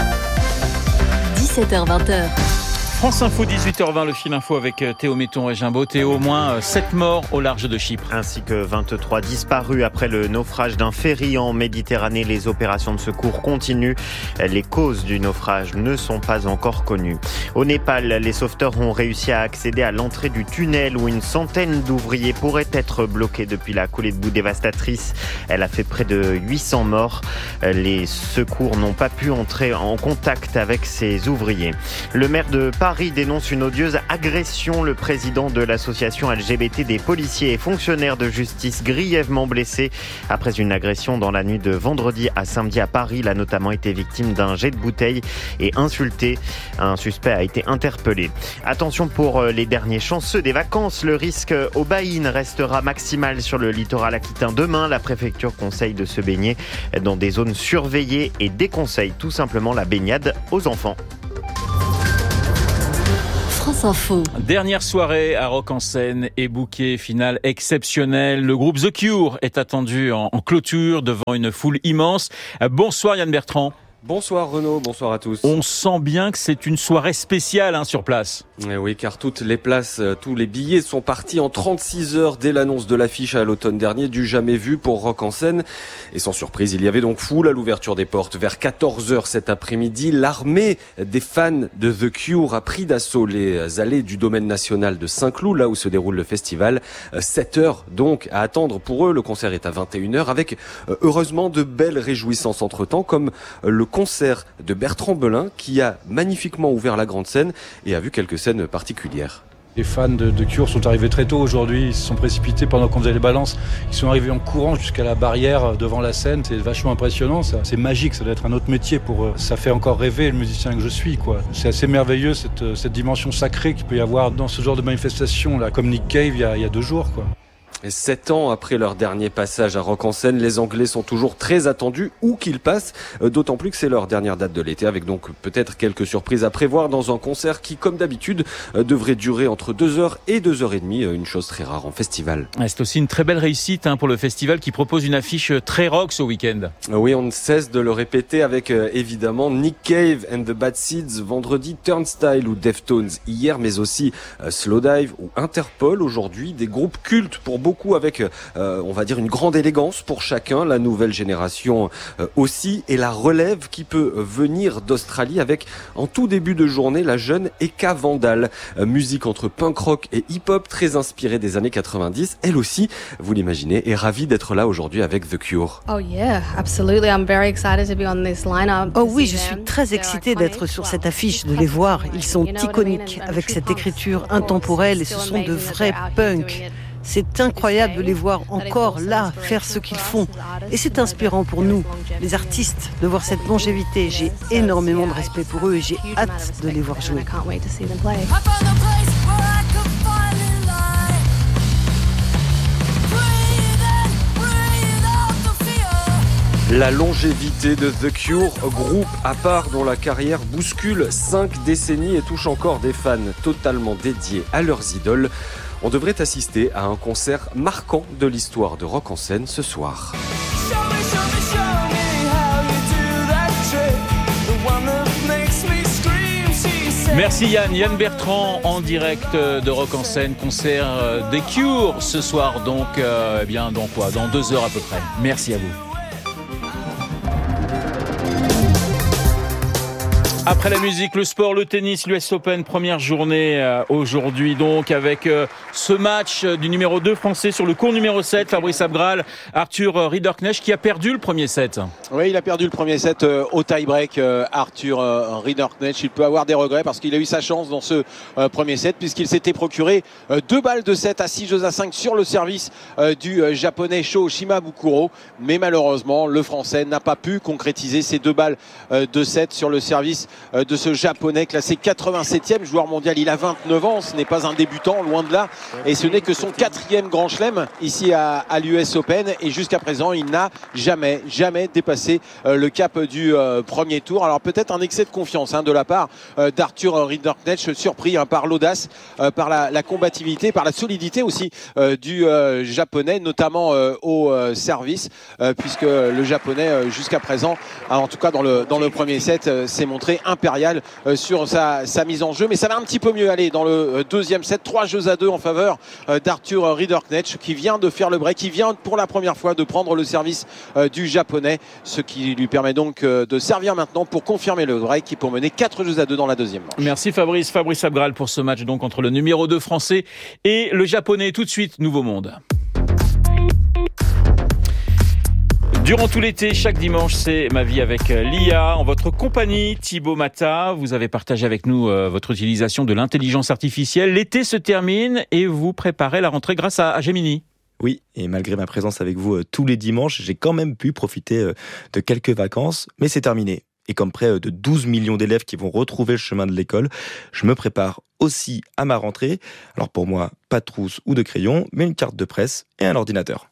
17h-20h. France Info, 18h20, le fil info avec Théo Metton et Jimbo. Théo, au moins 7 morts au large de Chypre. Ainsi que 23 disparus après le naufrage d'un ferry en Méditerranée. Les opérations de secours continuent. Les causes du naufrage ne sont pas encore connues. Au Népal, les sauveteurs ont réussi à accéder à l'entrée du tunnel où une centaine d'ouvriers pourraient être bloqués depuis la coulée de boue dévastatrice. Elle a fait près de 800 morts. Les secours n'ont pas pu entrer en contact avec ces ouvriers. Le maire de Paris Paris dénonce une odieuse agression. Le président de l'association LGBT des policiers et fonctionnaires de justice grièvement blessé après une agression dans la nuit de vendredi à samedi à Paris. Il a notamment été victime d'un jet de bouteille et insulté. Un suspect a été interpellé. Attention pour les derniers chanceux des vacances. Le risque au baïne restera maximal sur le littoral aquitain demain. La préfecture conseille de se baigner dans des zones surveillées et déconseille tout simplement la baignade aux enfants. France Info. Dernière soirée à Rock-en-Seine et bouquet final exceptionnel. Le groupe The Cure est attendu en clôture devant une foule immense. Bonsoir Yann Bertrand. Bonsoir Renaud, bonsoir à tous. On sent bien que c'est une soirée spéciale sur place. Oui, car toutes les places, tous les billets sont partis en 36 heures dès l'annonce de l'affiche à l'automne dernier, du jamais vu pour Rock-en-Seine. Et sans surprise, il y avait donc foule à l'ouverture des portes. Vers 14h cet après-midi, l'armée des fans de The Cure a pris d'assaut les allées du domaine national de Saint-Cloud, là où se déroule le festival. 7 heures donc à attendre pour eux. Le concert est à 21h avec heureusement de belles réjouissances entre-temps, comme le concert de Bertrand Belin qui a magnifiquement ouvert la grande scène et a vu quelques scènes particulières. Les fans de Cure sont arrivés très tôt aujourd'hui, ils se sont précipités pendant qu'on faisait les balances. Ils sont arrivés en courant jusqu'à la barrière devant la scène, c'est vachement impressionnant, ça. C'est magique, ça doit être un autre métier pour eux. Ça fait encore rêver le musicien que je suis, quoi. C'est assez merveilleux cette dimension sacrée qu'il peut y avoir dans ce genre de manifestation, là, comme Nick Cave il y a 2 jours, quoi. Et 7 ans après leur dernier passage à Rock-en-Seine, les Anglais sont toujours très attendus où qu'ils passent, d'autant plus que c'est leur dernière date de l'été, avec donc peut-être quelques surprises à prévoir dans un concert qui, comme d'habitude, devrait durer entre 2h et 2h30, une chose très rare en festival. C'est aussi une très belle réussite pour le festival qui propose une affiche très rock ce week-end. Oui, on ne cesse de le répéter avec évidemment Nick Cave and the Bad Seeds vendredi, Turnstile ou Deftones hier, mais aussi Slowdive ou Interpol aujourd'hui, des groupes cultes pour beaucoup avec, on va dire, une grande élégance pour chacun, la nouvelle génération aussi, et la relève qui peut venir d'Australie avec, en tout début de journée, la jeune Eka Vandal. Musique entre punk rock et hip-hop, très inspirée des années 90. Elle aussi, vous l'imaginez, est ravie d'être là aujourd'hui avec The Cure. Oh oui, je suis très excitée d'être sur cette affiche, de les voir. Ils sont iconiques, avec cette écriture intemporelle, et ce sont de vrais punks. C'est incroyable de les voir encore là, faire ce qu'ils font. Et c'est inspirant pour nous, les artistes, de voir cette longévité. J'ai énormément de respect pour eux et j'ai hâte de les voir jouer. La longévité de The Cure, groupe à part dont la carrière bouscule 5 décennies et touche encore des fans totalement dédiés à leurs idoles. On devrait assister à un concert marquant de l'histoire de Rock-en-Seine ce soir. Merci Yann Bertrand en direct de Rock-en-Seine, concert des Cure ce soir donc, dans 2 heures à peu près. Merci à vous. Après la musique, le sport, le tennis, l'US Open, première journée aujourd'hui donc avec ce match du numéro 2 français sur le court numéro 7, Fabrice Abgral, Arthur Ridderknecht qui a perdu le premier set. Oui, il a perdu le premier set au tie-break, Arthur Ridderknecht. Il peut avoir des regrets parce qu'il a eu sa chance dans ce premier set puisqu'il s'était procuré 2 balles de 7 à 6-5 sur le service du japonais Sho Shimabukuro. Mais malheureusement, le français n'a pas pu concrétiser ces 2 balles de 7 sur le service de ce japonais classé 87e joueur mondial. Il a 29 ans, ce n'est pas un débutant, loin de là, et ce n'est que son 4e grand chelem ici à l'US Open, et jusqu'à présent il n'a jamais dépassé le cap du premier tour. Alors peut-être un excès de confiance de la part d'Arthur Ridderknecht, surpris par l'audace, par la combativité, par la solidité aussi du japonais, notamment au service, puisque le japonais jusqu'à présent, en tout cas dans le premier set, s'est montré impérial sur sa mise en jeu, mais ça va un petit peu mieux aller dans le deuxième set. 3-2 en faveur d'Arthur Ridderknecht qui vient de faire le break, qui vient pour la première fois de prendre le service du japonais, ce qui lui permet donc de servir maintenant pour confirmer le break et pour mener 4-2 dans la deuxième manche. Merci Fabrice Abgral pour ce match donc entre le numéro 2 français et le japonais. Tout de suite, Nouveau Monde. Durant tout l'été, chaque dimanche, c'est Ma vie avec l'IA. En votre compagnie, Thibaut Mata, vous avez partagé avec nous votre utilisation de l'intelligence artificielle. L'été se termine et vous préparez la rentrée grâce à Gemini. Oui, et malgré ma présence avec vous tous les dimanches, j'ai quand même pu profiter de quelques vacances, mais c'est terminé. Et comme près de 12 millions d'élèves qui vont retrouver le chemin de l'école, je me prépare aussi à ma rentrée. Alors pour moi, pas de trousse ou de crayon, mais une carte de presse et un ordinateur.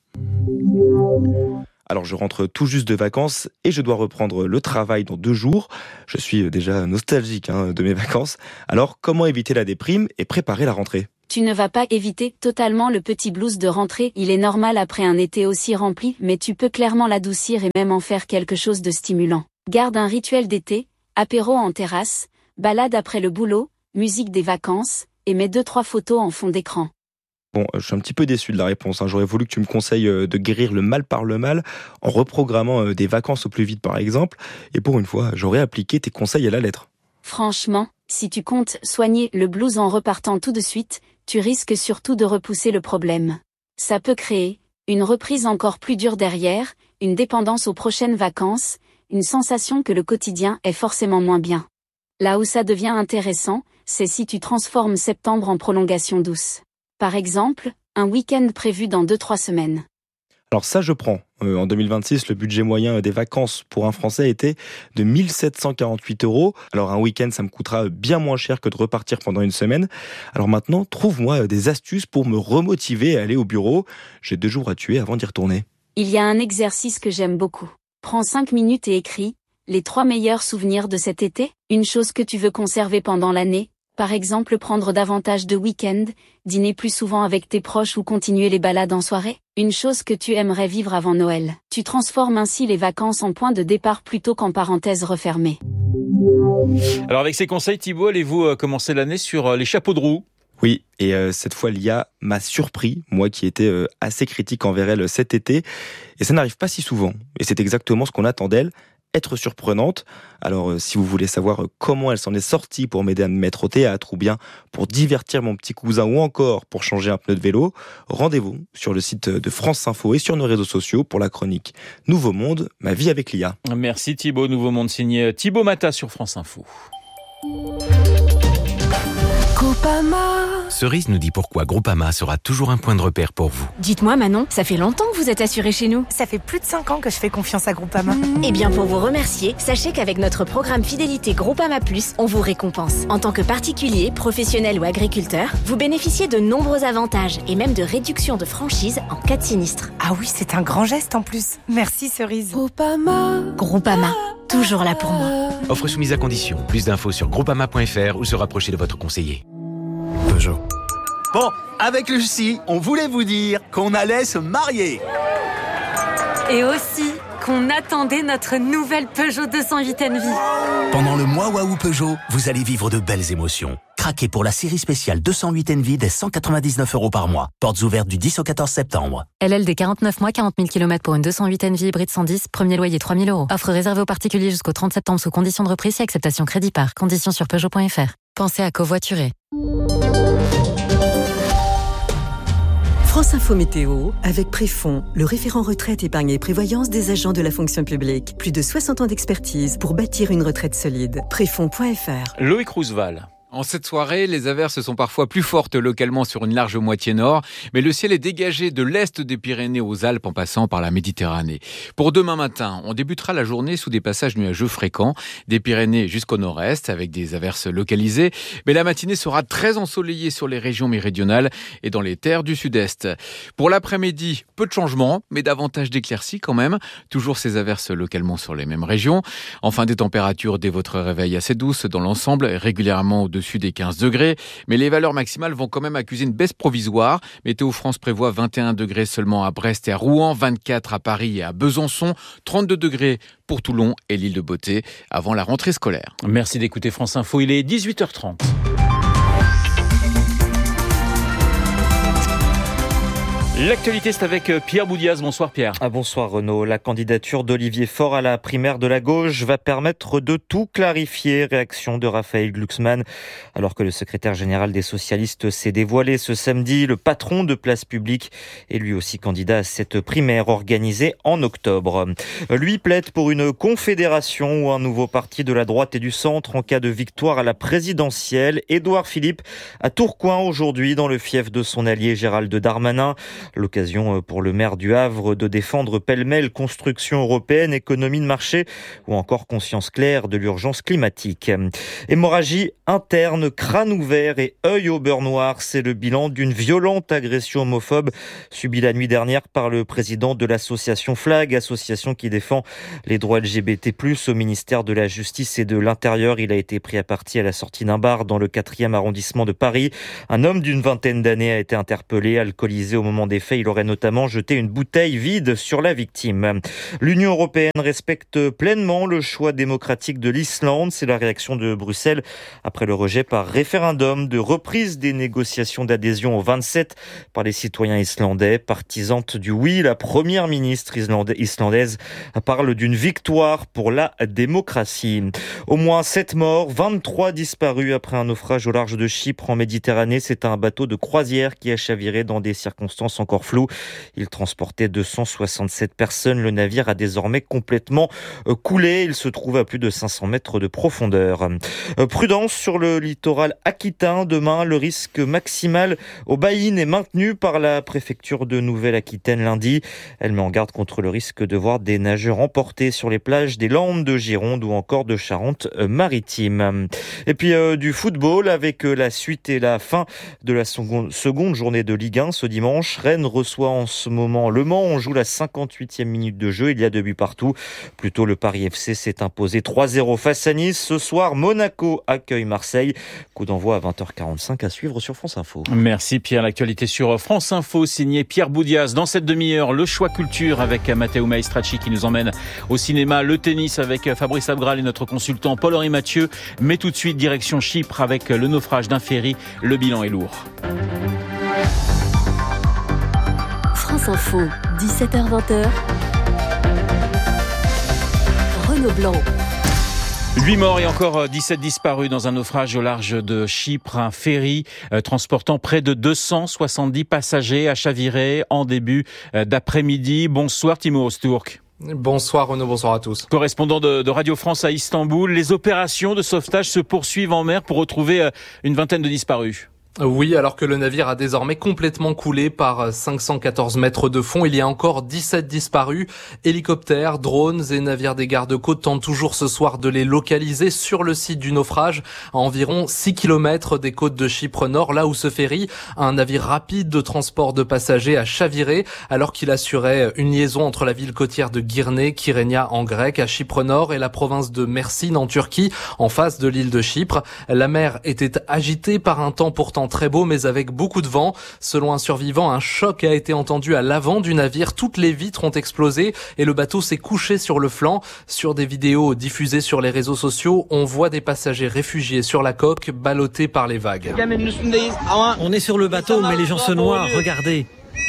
Alors je rentre tout juste de vacances et je dois reprendre le travail dans 2 jours. Je suis déjà nostalgique de mes vacances. Alors comment éviter la déprime et préparer la rentrée ? Tu ne vas pas éviter totalement le petit blues de rentrée, il est normal après un été aussi rempli, mais tu peux clairement l'adoucir et même en faire quelque chose de stimulant. Garde un rituel d'été, apéro en terrasse, balade après le boulot, musique des vacances, et mets 2-3 photos en fond d'écran. Bon, je suis un petit peu déçu de la réponse. J'aurais voulu que tu me conseilles de guérir le mal par le mal en reprogrammant des vacances au plus vite par exemple. Et pour une fois, j'aurais appliqué tes conseils à la lettre. Franchement, si tu comptes soigner le blues en repartant tout de suite, tu risques surtout de repousser le problème. Ça peut créer une reprise encore plus dure derrière, une dépendance aux prochaines vacances, une sensation que le quotidien est forcément moins bien. Là où ça devient intéressant, c'est si tu transformes septembre en prolongation douce. Par exemple, un week-end prévu dans 2-3 semaines. Alors ça, je prends. En 2026, le budget moyen des vacances pour un Français était de 1 748 €. Alors un week-end, ça me coûtera bien moins cher que de repartir pendant une semaine. Alors maintenant, trouve-moi des astuces pour me remotiver à aller au bureau. J'ai 2 jours à tuer avant d'y retourner. Il y a un exercice que j'aime beaucoup. Prends 5 minutes et écris les 3 meilleurs souvenirs de cet été. Une chose que tu veux conserver pendant l'année. Par exemple, prendre davantage de week-ends, dîner plus souvent avec tes proches ou continuer les balades en soirée. Une chose que tu aimerais vivre avant Noël. Tu transformes ainsi les vacances en point de départ plutôt qu'en parenthèse refermée. Alors avec ces conseils, Thibaut, allez-vous commencer l'année sur les chapeaux de roue ? Oui, et cette fois, l'IA m'a surpris, moi qui étais assez critique envers elle cet été. Et ça n'arrive pas si souvent. Et c'est exactement ce qu'on attend d'elle. Être surprenante. Alors si vous voulez savoir comment elle s'en est sortie pour m'aider à me mettre au théâtre ou bien pour divertir mon petit cousin ou encore pour changer un pneu de vélo, rendez-vous sur le site de France Info et sur nos réseaux sociaux pour la chronique Nouveau Monde, ma vie avec l'IA. Merci Thibaut, Nouveau Monde signé Thibaut Mata sur France Info. Groupama. Cerise nous dit pourquoi Groupama sera toujours un point de repère pour vous. Dites-moi Manon, ça fait longtemps que vous êtes assurée chez nous. Ça fait plus de 5 ans que je fais confiance à Groupama. Eh bien pour vous remercier, sachez qu'avec notre programme fidélité Groupama Plus, on vous récompense. En tant que particulier, professionnel ou agriculteur, vous bénéficiez de nombreux avantages et même de réductions de franchise en cas de sinistre. Ah oui, c'est un grand geste en plus. Merci Cerise. Groupama, toujours là pour moi. Offre soumise à condition. Plus d'infos sur groupama.fr ou se rapprocher de votre conseiller. Peugeot. Bon, avec Lucie, on voulait vous dire qu'on allait se marier. Et aussi qu'on attendait notre nouvelle Peugeot 208 Envy. Pendant le mois Waouh Peugeot, vous allez vivre de belles émotions. Craquez pour la série spéciale 208 Envy dès 199 € par mois. Portes ouvertes du 10 au 14 septembre. LLD 49 mois, 40 000 km pour une 208 Envy hybride 110, premier loyer 3 000 €. Offre réservée aux particuliers jusqu'au 30 septembre sous condition de reprise et acceptation crédit par. Conditions sur Peugeot.fr. Pensez à covoiturer. France Info Météo, avec Préfond, le référent retraite, épargne et prévoyance des agents de la fonction publique. Plus de 60 ans d'expertise pour bâtir une retraite solide. Préfond.fr. Loïc Roosevelt. En cette soirée, les averses sont parfois plus fortes localement sur une large moitié nord, mais le ciel est dégagé de l'est des Pyrénées aux Alpes en passant par la Méditerranée. Pour demain matin, on débutera la journée sous des passages nuageux fréquents, des Pyrénées jusqu'au nord-est avec des averses localisées, mais la matinée sera très ensoleillée sur les régions méridionales et dans les terres du sud-est. Pour l'après-midi, peu de changements, mais davantage d'éclaircies quand même, toujours ces averses localement sur les mêmes régions. Enfin, des températures dès votre réveil assez douces dans l'ensemble, régulièrement au-dessus des 15 degrés, mais les valeurs maximales vont quand même accuser une baisse provisoire. Météo France prévoit 21 degrés seulement à Brest et à Rouen, 24 à Paris et à Besançon, 32 degrés pour Toulon et l'île de Beauté avant la rentrée scolaire. Merci d'écouter France Info, il est 18h30. L'actualité, c'est avec Pierre Boudiaz. Bonsoir Pierre. Bonsoir Renaud. La candidature d'Olivier Faure à la primaire de la gauche va permettre de tout clarifier. Réaction de Raphaël Glucksmann. Alors que le secrétaire général des socialistes s'est dévoilé ce samedi, le patron de Place Publique est lui aussi candidat à cette primaire organisée en octobre. Lui plaide pour une confédération ou un nouveau parti de la droite et du centre en cas de victoire à la présidentielle. Édouard Philippe à Tourcoing aujourd'hui dans le fief de son allié Gérald Darmanin. L'occasion pour le maire du Havre de défendre pêle-mêle construction européenne, économie de marché ou encore conscience claire de l'urgence climatique. Hémorragie interne, crâne ouvert et œil au beurre noir, c'est le bilan d'une violente agression homophobe subie la nuit dernière par le président de l'association FLAG, association qui défend les droits LGBT+, au ministère de la Justice et de l'Intérieur. Il a été pris à partie à la sortie d'un bar dans le 4e arrondissement de Paris. Un homme d'une vingtaine d'années a été interpellé, alcoolisé au moment des faits. Il aurait notamment jeté une bouteille vide sur la victime. L'Union européenne respecte pleinement le choix démocratique de l'Islande. C'est la réaction de Bruxelles après le rejet par référendum de reprise des négociations d'adhésion au 27 par les citoyens islandais. Partisante du oui, la première ministre islandaise parle d'une victoire pour la démocratie. Au moins 7 morts, 23 disparus après un naufrage au large de Chypre en Méditerranée. C'est un bateau de croisière qui a chaviré dans des circonstances encore floues. Il transportait 267 personnes. Le navire a désormais complètement coulé. Il se trouve à plus de 500 mètres de profondeur. Prudence sur le littoral aquitain. Demain, le risque maximal aux baïnes est maintenu par la préfecture de Nouvelle-Aquitaine lundi. Elle met en garde contre le risque de voir des nageurs emportés sur les plages des Landes, de Gironde ou encore de Charente-Maritime. Et puis du football avec la suite et la fin de la seconde journée de Ligue 1 ce dimanche. Rennes reçoit en ce moment Le Mans. On joue la 58e minute de jeu. Il y a 2 buts partout. Plus tôt, le Paris FC s'est imposé 3-0 face à Nice. Ce soir, Monaco accueille Marseille. Coup d'envoi à 20h45 à suivre sur France Info. Merci Pierre. L'actualité sur France Info, signé Pierre Boudiaz. Dans cette demi-heure, le choix culture avec Matteo Maestracci qui nous emmène au cinéma. Le tennis avec Fabrice Abgral et notre consultant Paul-Henri Mathieu. Mais tout de suite, direction Chypre avec le naufrage d'un ferry. Le bilan est lourd. France Info, 17h-20h. Renaud Blanc. 8 morts et encore 17 disparus dans un naufrage au large de Chypre. Un ferry transportant près de 270 passagers a chaviré en début d'après-midi. Bonsoir Timo Öztürk. Bonsoir Renaud, bonsoir à tous. Correspondant de Radio France à Istanbul, les opérations de sauvetage se poursuivent en mer pour retrouver une vingtaine de disparus. Oui, alors que le navire a désormais complètement coulé par 514 mètres de fond, il y a encore 17 disparus. Hélicoptères, drones et navires des gardes-côtes tentent toujours ce soir de les localiser sur le site du naufrage, à environ 6 km des côtes de Chypre Nord, là où se ferry, un navire rapide de transport de passagers a chaviré alors qu'il assurait une liaison entre la ville côtière de Girne, Kyrenia en grec, à Chypre Nord et la province de Mersin en Turquie, en face de l'île de Chypre. La mer était agitée par un temps pourtant très beau mais avec beaucoup de vent. Selon un survivant, un choc a été entendu à l'avant du navire. Toutes les vitres ont explosé et le bateau s'est couché sur le flanc. Sur des vidéos diffusées sur les réseaux sociaux, on voit des passagers réfugiés sur la coque, ballottés par les vagues. On est sur le bateau mais les gens se noient, regardez.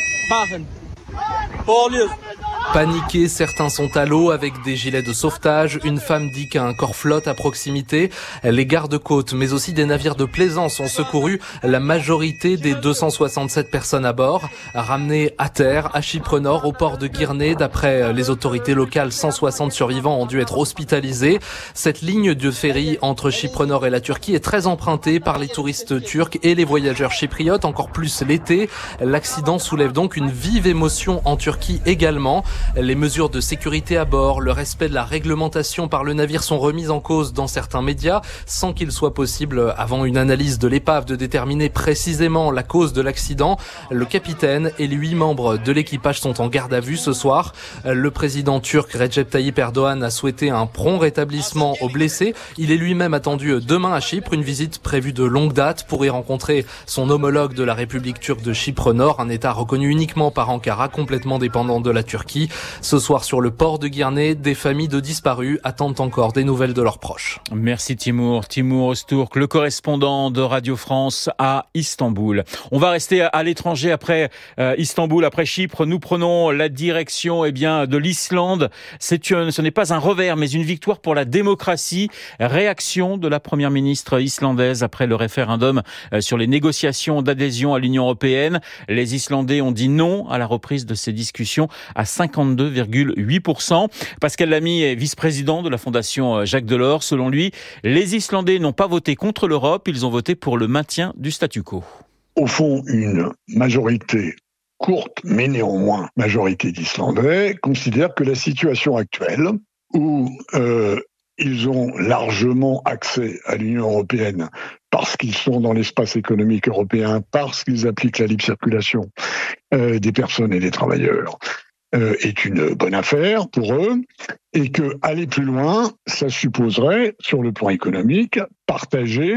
Paniqués, certains sont à l'eau avec des gilets de sauvetage. Une femme dit qu'un corps flotte à proximité. Les gardes-côtes, mais aussi des navires de plaisance ont secouru la majorité des 267 personnes à bord, ramenées à terre, à Chypre Nord, au port de Girne. D'après les autorités locales, 160 survivants ont dû être hospitalisés. Cette ligne de ferry entre Chypre Nord et la Turquie est très empruntée par les touristes turcs et les voyageurs chypriotes, encore plus l'été. L'accident soulève donc une vive émotion en Turquie également. Les mesures de sécurité à bord, le respect de la réglementation par le navire sont remises en cause dans certains médias, sans qu'il soit possible, avant une analyse de l'épave, de déterminer précisément la cause de l'accident. Le capitaine et les 8 membres de l'équipage sont en garde à vue ce soir. Le président turc Recep Tayyip Erdogan a souhaité un prompt rétablissement aux blessés. Il est lui-même attendu demain à Chypre, une visite prévue de longue date pour y rencontrer son homologue de la République turque de Chypre Nord, un État reconnu uniquement par Ankara, complètement dépendant de la Turquie. mercredi. Ce soir, sur le port de Guernesey, des familles de disparus attendent encore des nouvelles de leurs proches. Merci Timur Özturk, le correspondant de Radio France à Istanbul. On va rester à l'étranger après Istanbul, après Chypre. Nous prenons la direction de l'Islande. Ce n'est pas un revers, mais une victoire pour la démocratie. Réaction de la première ministre islandaise après le référendum sur les négociations d'adhésion à l'Union européenne. Les Islandais ont dit non à la reprise de ces discussions à 52,8%. Pascal Lamy est vice-président de la Fondation Jacques Delors. Selon lui, les Islandais n'ont pas voté contre l'Europe, ils ont voté pour le maintien du statu quo. Au fond, une majorité courte, mais néanmoins majorité d'Islandais, considère que la situation actuelle, où ils ont largement accès à l'Union européenne parce qu'ils sont dans l'espace économique européen, parce qu'ils appliquent la libre circulation des personnes et des travailleurs, est une bonne affaire pour eux, et que aller plus loin, ça supposerait, sur le plan économique, partager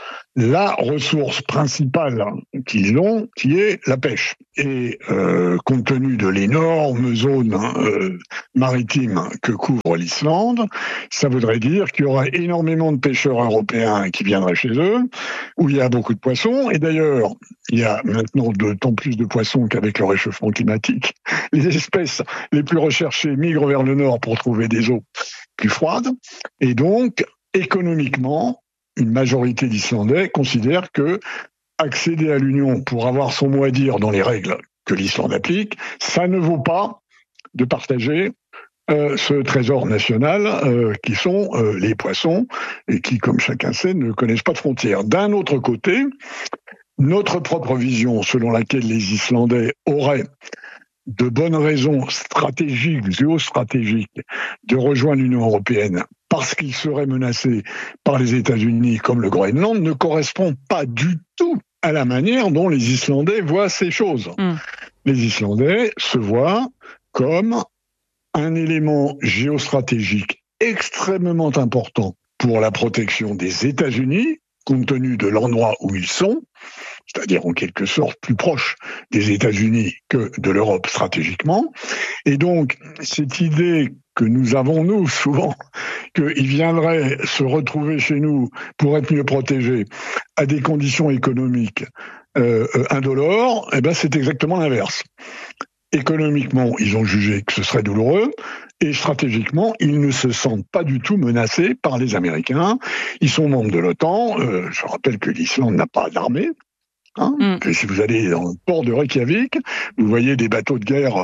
la ressource principale qu'ils ont, qui est la pêche. Et compte tenu de l'énorme zone maritime que couvre l'Islande, ça voudrait dire qu'il y aura énormément de pêcheurs européens qui viendraient chez eux, où il y a beaucoup de poissons. Et d'ailleurs, il y a maintenant d'autant plus de poissons qu'avec le réchauffement climatique, les espèces les plus recherchées migrent vers le nord pour trouver des eaux plus froides. Et donc, économiquement, une majorité d'Islandais considère que accéder à l'Union pour avoir son mot à dire dans les règles que l'Islande applique, ça ne vaut pas de partager ce trésor national qui sont les poissons et qui, comme chacun sait, ne connaissent pas de frontières. D'un autre côté, notre propre vision selon laquelle les Islandais auraient de bonnes raisons stratégiques, géostratégiques, de rejoindre l'Union européenne parce qu'ils seraient menacés par les États-Unis comme le Groenland, ne correspond pas du tout à la manière dont les Islandais voient ces choses. Les Islandais se voient comme un élément géostratégique extrêmement important pour la protection des États-Unis, compte tenu de l'endroit où ils sont, c'est-à-dire en quelque sorte plus proche des États-Unis que de l'Europe stratégiquement. Et donc, cette idée que nous avons, nous, souvent, qu'ils viendraient se retrouver chez nous pour être mieux protégés à des conditions économiques indolores, c'est exactement l'inverse. Économiquement, ils ont jugé que ce serait douloureux, et stratégiquement, ils ne se sentent pas du tout menacés par les Américains. Ils sont membres de l'OTAN. Je rappelle que l'Islande n'a pas d'armée. Et si vous allez dans le port de Reykjavik, vous voyez des bateaux de guerre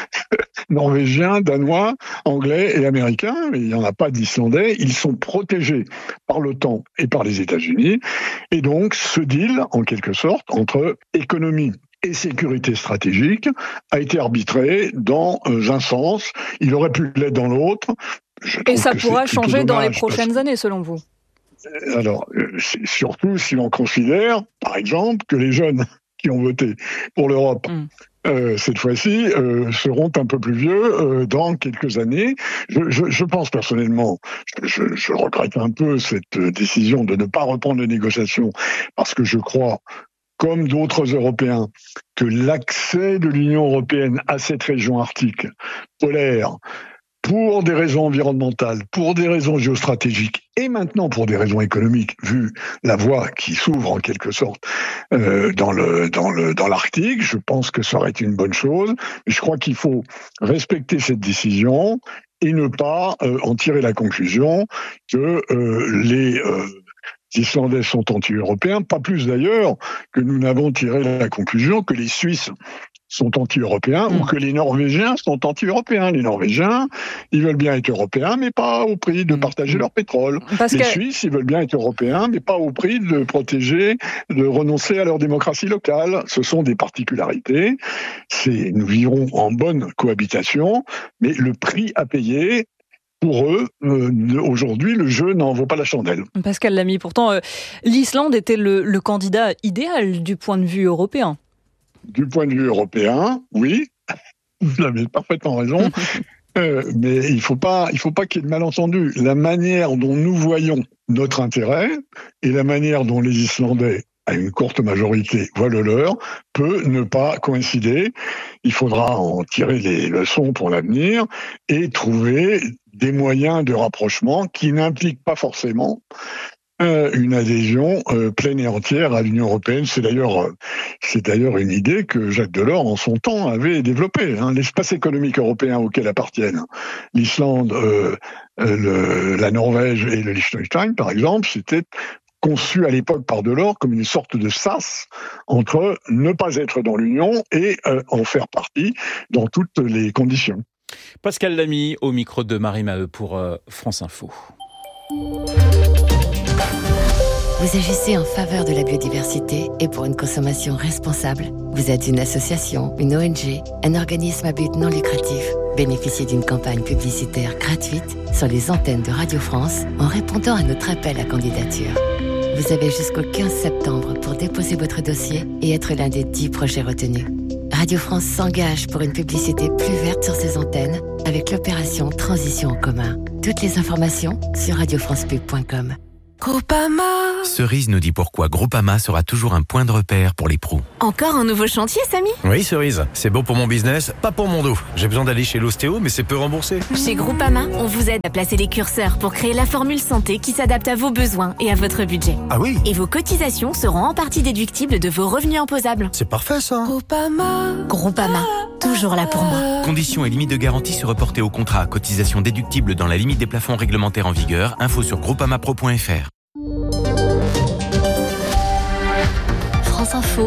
norvégiens, danois, anglais et américains, mais il n'y en a pas d'Islandais. Ils sont protégés par l'OTAN et par les États-Unis. Et donc, ce deal, en quelque sorte, entre économie et sécurité stratégique a été arbitré dans un sens. Il aurait pu l'être dans l'autre. Et ça pourra changer dans les prochaines années, selon vous? Alors, surtout si l'on considère, par exemple, que les jeunes qui ont voté pour l'Europe cette fois-ci seront un peu plus vieux dans quelques années. Je pense personnellement, je regrette un peu cette décision de ne pas reprendre les négociations, parce que je crois, comme d'autres Européens, que l'accès de l'Union européenne à cette région arctique polaire, pour des raisons environnementales, pour des raisons géostratégiques et maintenant pour des raisons économiques, vu la voie qui s'ouvre en quelque sorte dans l'Arctique, je pense que ça aurait été une bonne chose. Mais je crois qu'il faut respecter cette décision et ne pas en tirer la conclusion que les Islandais sont anti-européens, pas plus d'ailleurs que nous n'avons tiré la conclusion que les Suisses sont anti-européens ou que les Norvégiens sont anti-européens. Les Norvégiens, ils veulent bien être européens, mais pas au prix de partager leur pétrole. Les Suisses, ils veulent bien être européens, mais pas au prix de protéger, de renoncer à leur démocratie locale. Ce sont des particularités. Nous vivrons en bonne cohabitation, mais le prix à payer, pour eux, aujourd'hui, le jeu n'en vaut pas la chandelle. Pascal Lamy, pourtant, l'Islande était le candidat idéal du point de vue européen. Du point de vue européen, oui, vous avez parfaitement raison, mais il faut pas qu'il y ait de malentendu. La manière dont nous voyons notre intérêt et la manière dont les Islandais à une courte majorité voileleur peut ne pas coïncider. Il faudra en tirer les leçons pour l'avenir et trouver des moyens de rapprochement qui n'impliquent pas forcément une adhésion pleine et entière à l'Union européenne. C'est d'ailleurs une idée que Jacques Delors, en son temps, avait développée. L'espace économique européen auquel appartiennent l'Islande, la Norvège et le Liechtenstein, par exemple, c'était conçu à l'époque par Delors comme une sorte de sas entre ne pas être dans l'Union et en faire partie dans toutes les conditions. Pascal Lamy au micro de Marie Maheu pour France Info. Vous agissez en faveur de la biodiversité et pour une consommation responsable. Vous êtes une association, une ONG, un organisme à but non lucratif. Bénéficiez d'une campagne publicitaire gratuite sur les antennes de Radio France en répondant à notre appel à candidature. Vous avez jusqu'au 15 septembre pour déposer votre dossier et être l'un des 10 projets retenus. Radio France s'engage pour une publicité plus verte sur ses antennes avec l'opération Transition en commun. Toutes les informations sur radiofrancepub.com. Groupama. Cerise nous dit pourquoi Groupama sera toujours un point de repère pour les pros. Encore un nouveau chantier, Samy ? Oui, Cerise. C'est bon pour mon business, pas pour mon dos. J'ai besoin d'aller chez l'ostéo, mais c'est peu remboursé. Chez Groupama, on vous aide à placer les curseurs pour créer la formule santé qui s'adapte à vos besoins et à votre budget. Ah oui ? Et vos cotisations seront en partie déductibles de vos revenus imposables. C'est parfait, ça. Groupama, toujours là pour moi. Conditions et limites de garantie se reporter au contrat. Cotisation déductible dans la limite des plafonds réglementaires en vigueur. Info sur groupamapro.fr. France Info,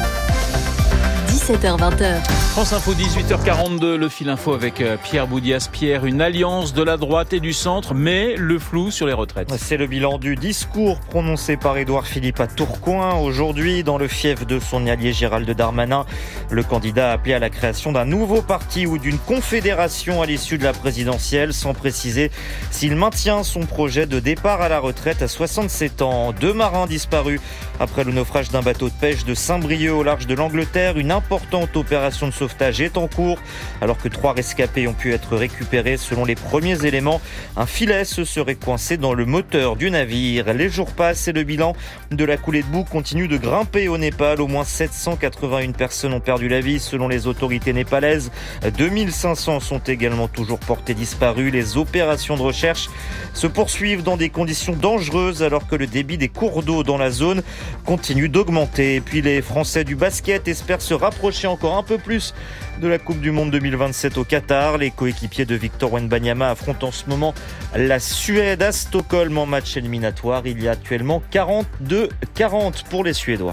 17h-20h. France Info, 18h42, le fil info avec Pierre Boudias. Pierre, une alliance de la droite et du centre, mais le flou sur les retraites. C'est le bilan du discours prononcé par Édouard Philippe à Tourcoing. Aujourd'hui, dans le fief de son allié Gérald Darmanin, le candidat a appelé à la création d'un nouveau parti ou d'une confédération à l'issue de la présidentielle, sans préciser s'il maintient son projet de départ à la retraite à 67 ans. 2 marins disparus après le naufrage d'un bateau de pêche de Saint-Brieuc au large de l'Angleterre. Une importante opération de sauvetage est en cours, alors que 3 rescapés ont pu être récupérés. Selon les premiers éléments, un filet se serait coincé dans le moteur du navire. Les jours passent et le bilan de la coulée de boue continue de grimper au Népal. Au moins 781 personnes ont perdu la vie selon les autorités népalaises. 2500 sont également toujours portés disparus. Les opérations de recherche se poursuivent dans des conditions dangereuses alors que le débit des cours d'eau dans la zone continue d'augmenter. Et puis les Français du basket espèrent se rapprocher encore un peu plus de la Coupe du Monde 2027 au Qatar. Les coéquipiers de Victor Wembanyama affrontent en ce moment la Suède à Stockholm en match éliminatoire. Il y a actuellement 42-40 pour les Suédois.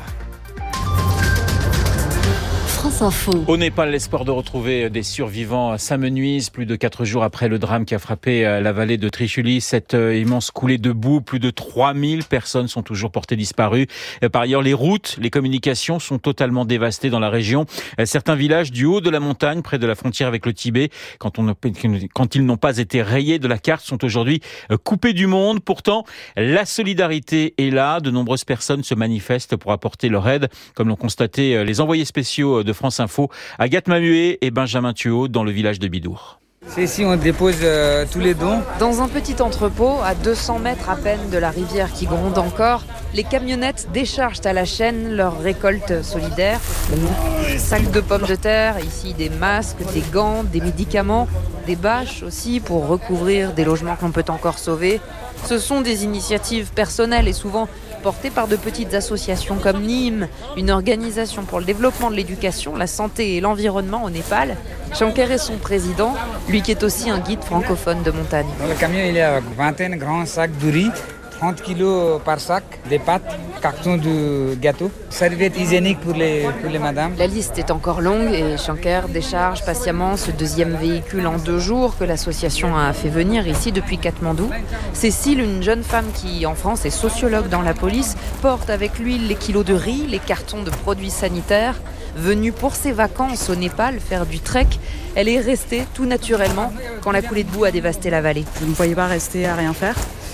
France Info. Au Népal, l'espoir de retrouver des survivants s'amenuise. Plus de 4 jours après le drame qui a frappé la vallée de Trishuli, cette immense coulée de boue, plus de 3000 personnes sont toujours portées disparues. Par ailleurs, les routes, les communications sont totalement dévastées dans la région. Certains villages du haut de la montagne, près de la frontière avec le Tibet, quand ils n'ont pas été rayés de la carte, sont aujourd'hui coupés du monde. Pourtant, la solidarité est là. De nombreuses personnes se manifestent pour apporter leur aide, comme l'ont constaté les envoyés spéciaux de France Info, Agathe Mamuet et Benjamin Thuot dans le village de Bidour. C'est ici on dépose tous les dons. Dans un petit entrepôt, à 200 mètres à peine de la rivière qui gronde encore, les camionnettes déchargent à la chaîne leur récolte solidaire. Sacs de pommes de terre, ici des masques, des gants, des médicaments, des bâches aussi pour recouvrir des logements qu'on peut encore sauver. Ce sont des initiatives personnelles et souvent portées par de petites associations comme Nîmes, une organisation pour le développement de l'éducation, la santé et l'environnement au Népal. Shankar est son président, lui qui est aussi un guide francophone de montagne. Dans le camion, il y a 21 grands sacs de riz, 30 kilos par sac, des pâtes, carton de gâteau, serviettes hygiéniques pour les madames. La liste est encore longue et Shankar décharge patiemment ce deuxième véhicule en 2 jours que l'association a fait venir ici depuis Katmandou. Cécile, une jeune femme qui en France est sociologue dans la police, porte avec lui les kilos de riz, les cartons de produits sanitaires. Venue pour ses vacances au Népal faire du trek, elle est restée tout naturellement quand la coulée de boue a dévasté la vallée. Je ne me voyais pas rester à rien faire.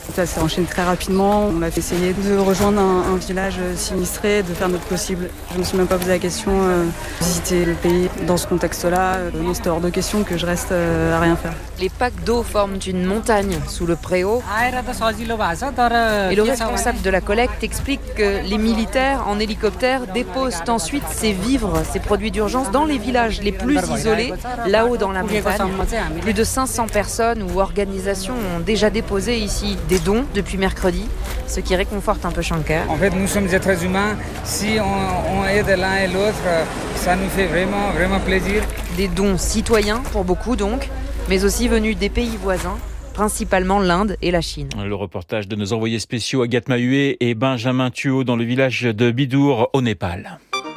Ça s'est enchaîné très rapidement. On a essayé de rejoindre un village sinistré, de faire notre possible. Je me suis même pas posé la question visiter le pays dans ce contexte-là. Non, c'était hors de question que je reste à rien faire. Les packs d'eau forment une montagne sous le préau. Et le responsable de la collecte explique que les militaires en hélicoptère déposent ensuite ces vivres, ces produits d'urgence dans les villages les plus isolés, là-haut dans la montagne. Plus de 500 personnes ou organisations ont déjà déposé ici des dons depuis mercredi, ce qui réconforte un peu Shankar. En fait, nous sommes des êtres humains. Si on aide l'un et l'autre, ça nous fait vraiment plaisir. Des dons citoyens pour beaucoup donc, mais aussi venus des pays voisins, principalement l'Inde et la Chine. Le reportage de nos envoyés spéciaux Agathe Mahué et Benjamin Thuot dans le village de Bidour au Népal.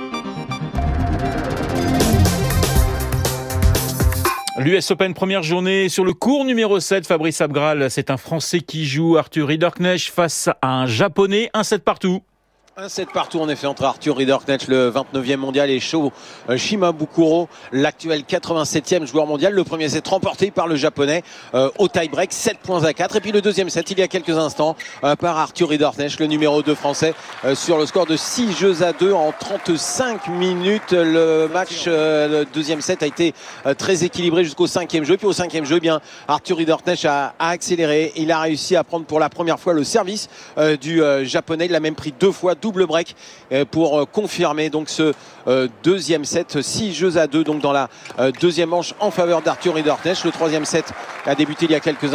L'US Open, première journée sur le court numéro 7. Fabrice Abgral, c'est un Français qui joue. Arthur Ridderknecht face à un Japonais. 1-7 partout. Un set partout en effet entre Arthur Ridderknecht, le 29e mondial, et Sho Shimabukuro, l'actuel 87e joueur mondial. Le premier set remporté par le japonais au tie-break, 7 points à 4. Et puis le deuxième set il y a quelques instants par Arthur Ridderknecht, le numéro 2 français, sur le score de 6-2 en 35 minutes. Le match, le deuxième set a été très équilibré jusqu'au 5e jeu. Puis au 5e jeu, bien Arthur Ridderknecht a accéléré. Il a réussi à prendre pour la première fois le service du japonais. Il l'a même pris 2 fois, double break pour confirmer donc ce deuxième set, 6-2 donc dans la deuxième manche en faveur d'Arthur Ridderknecht. Le troisième set a débuté il y a quelques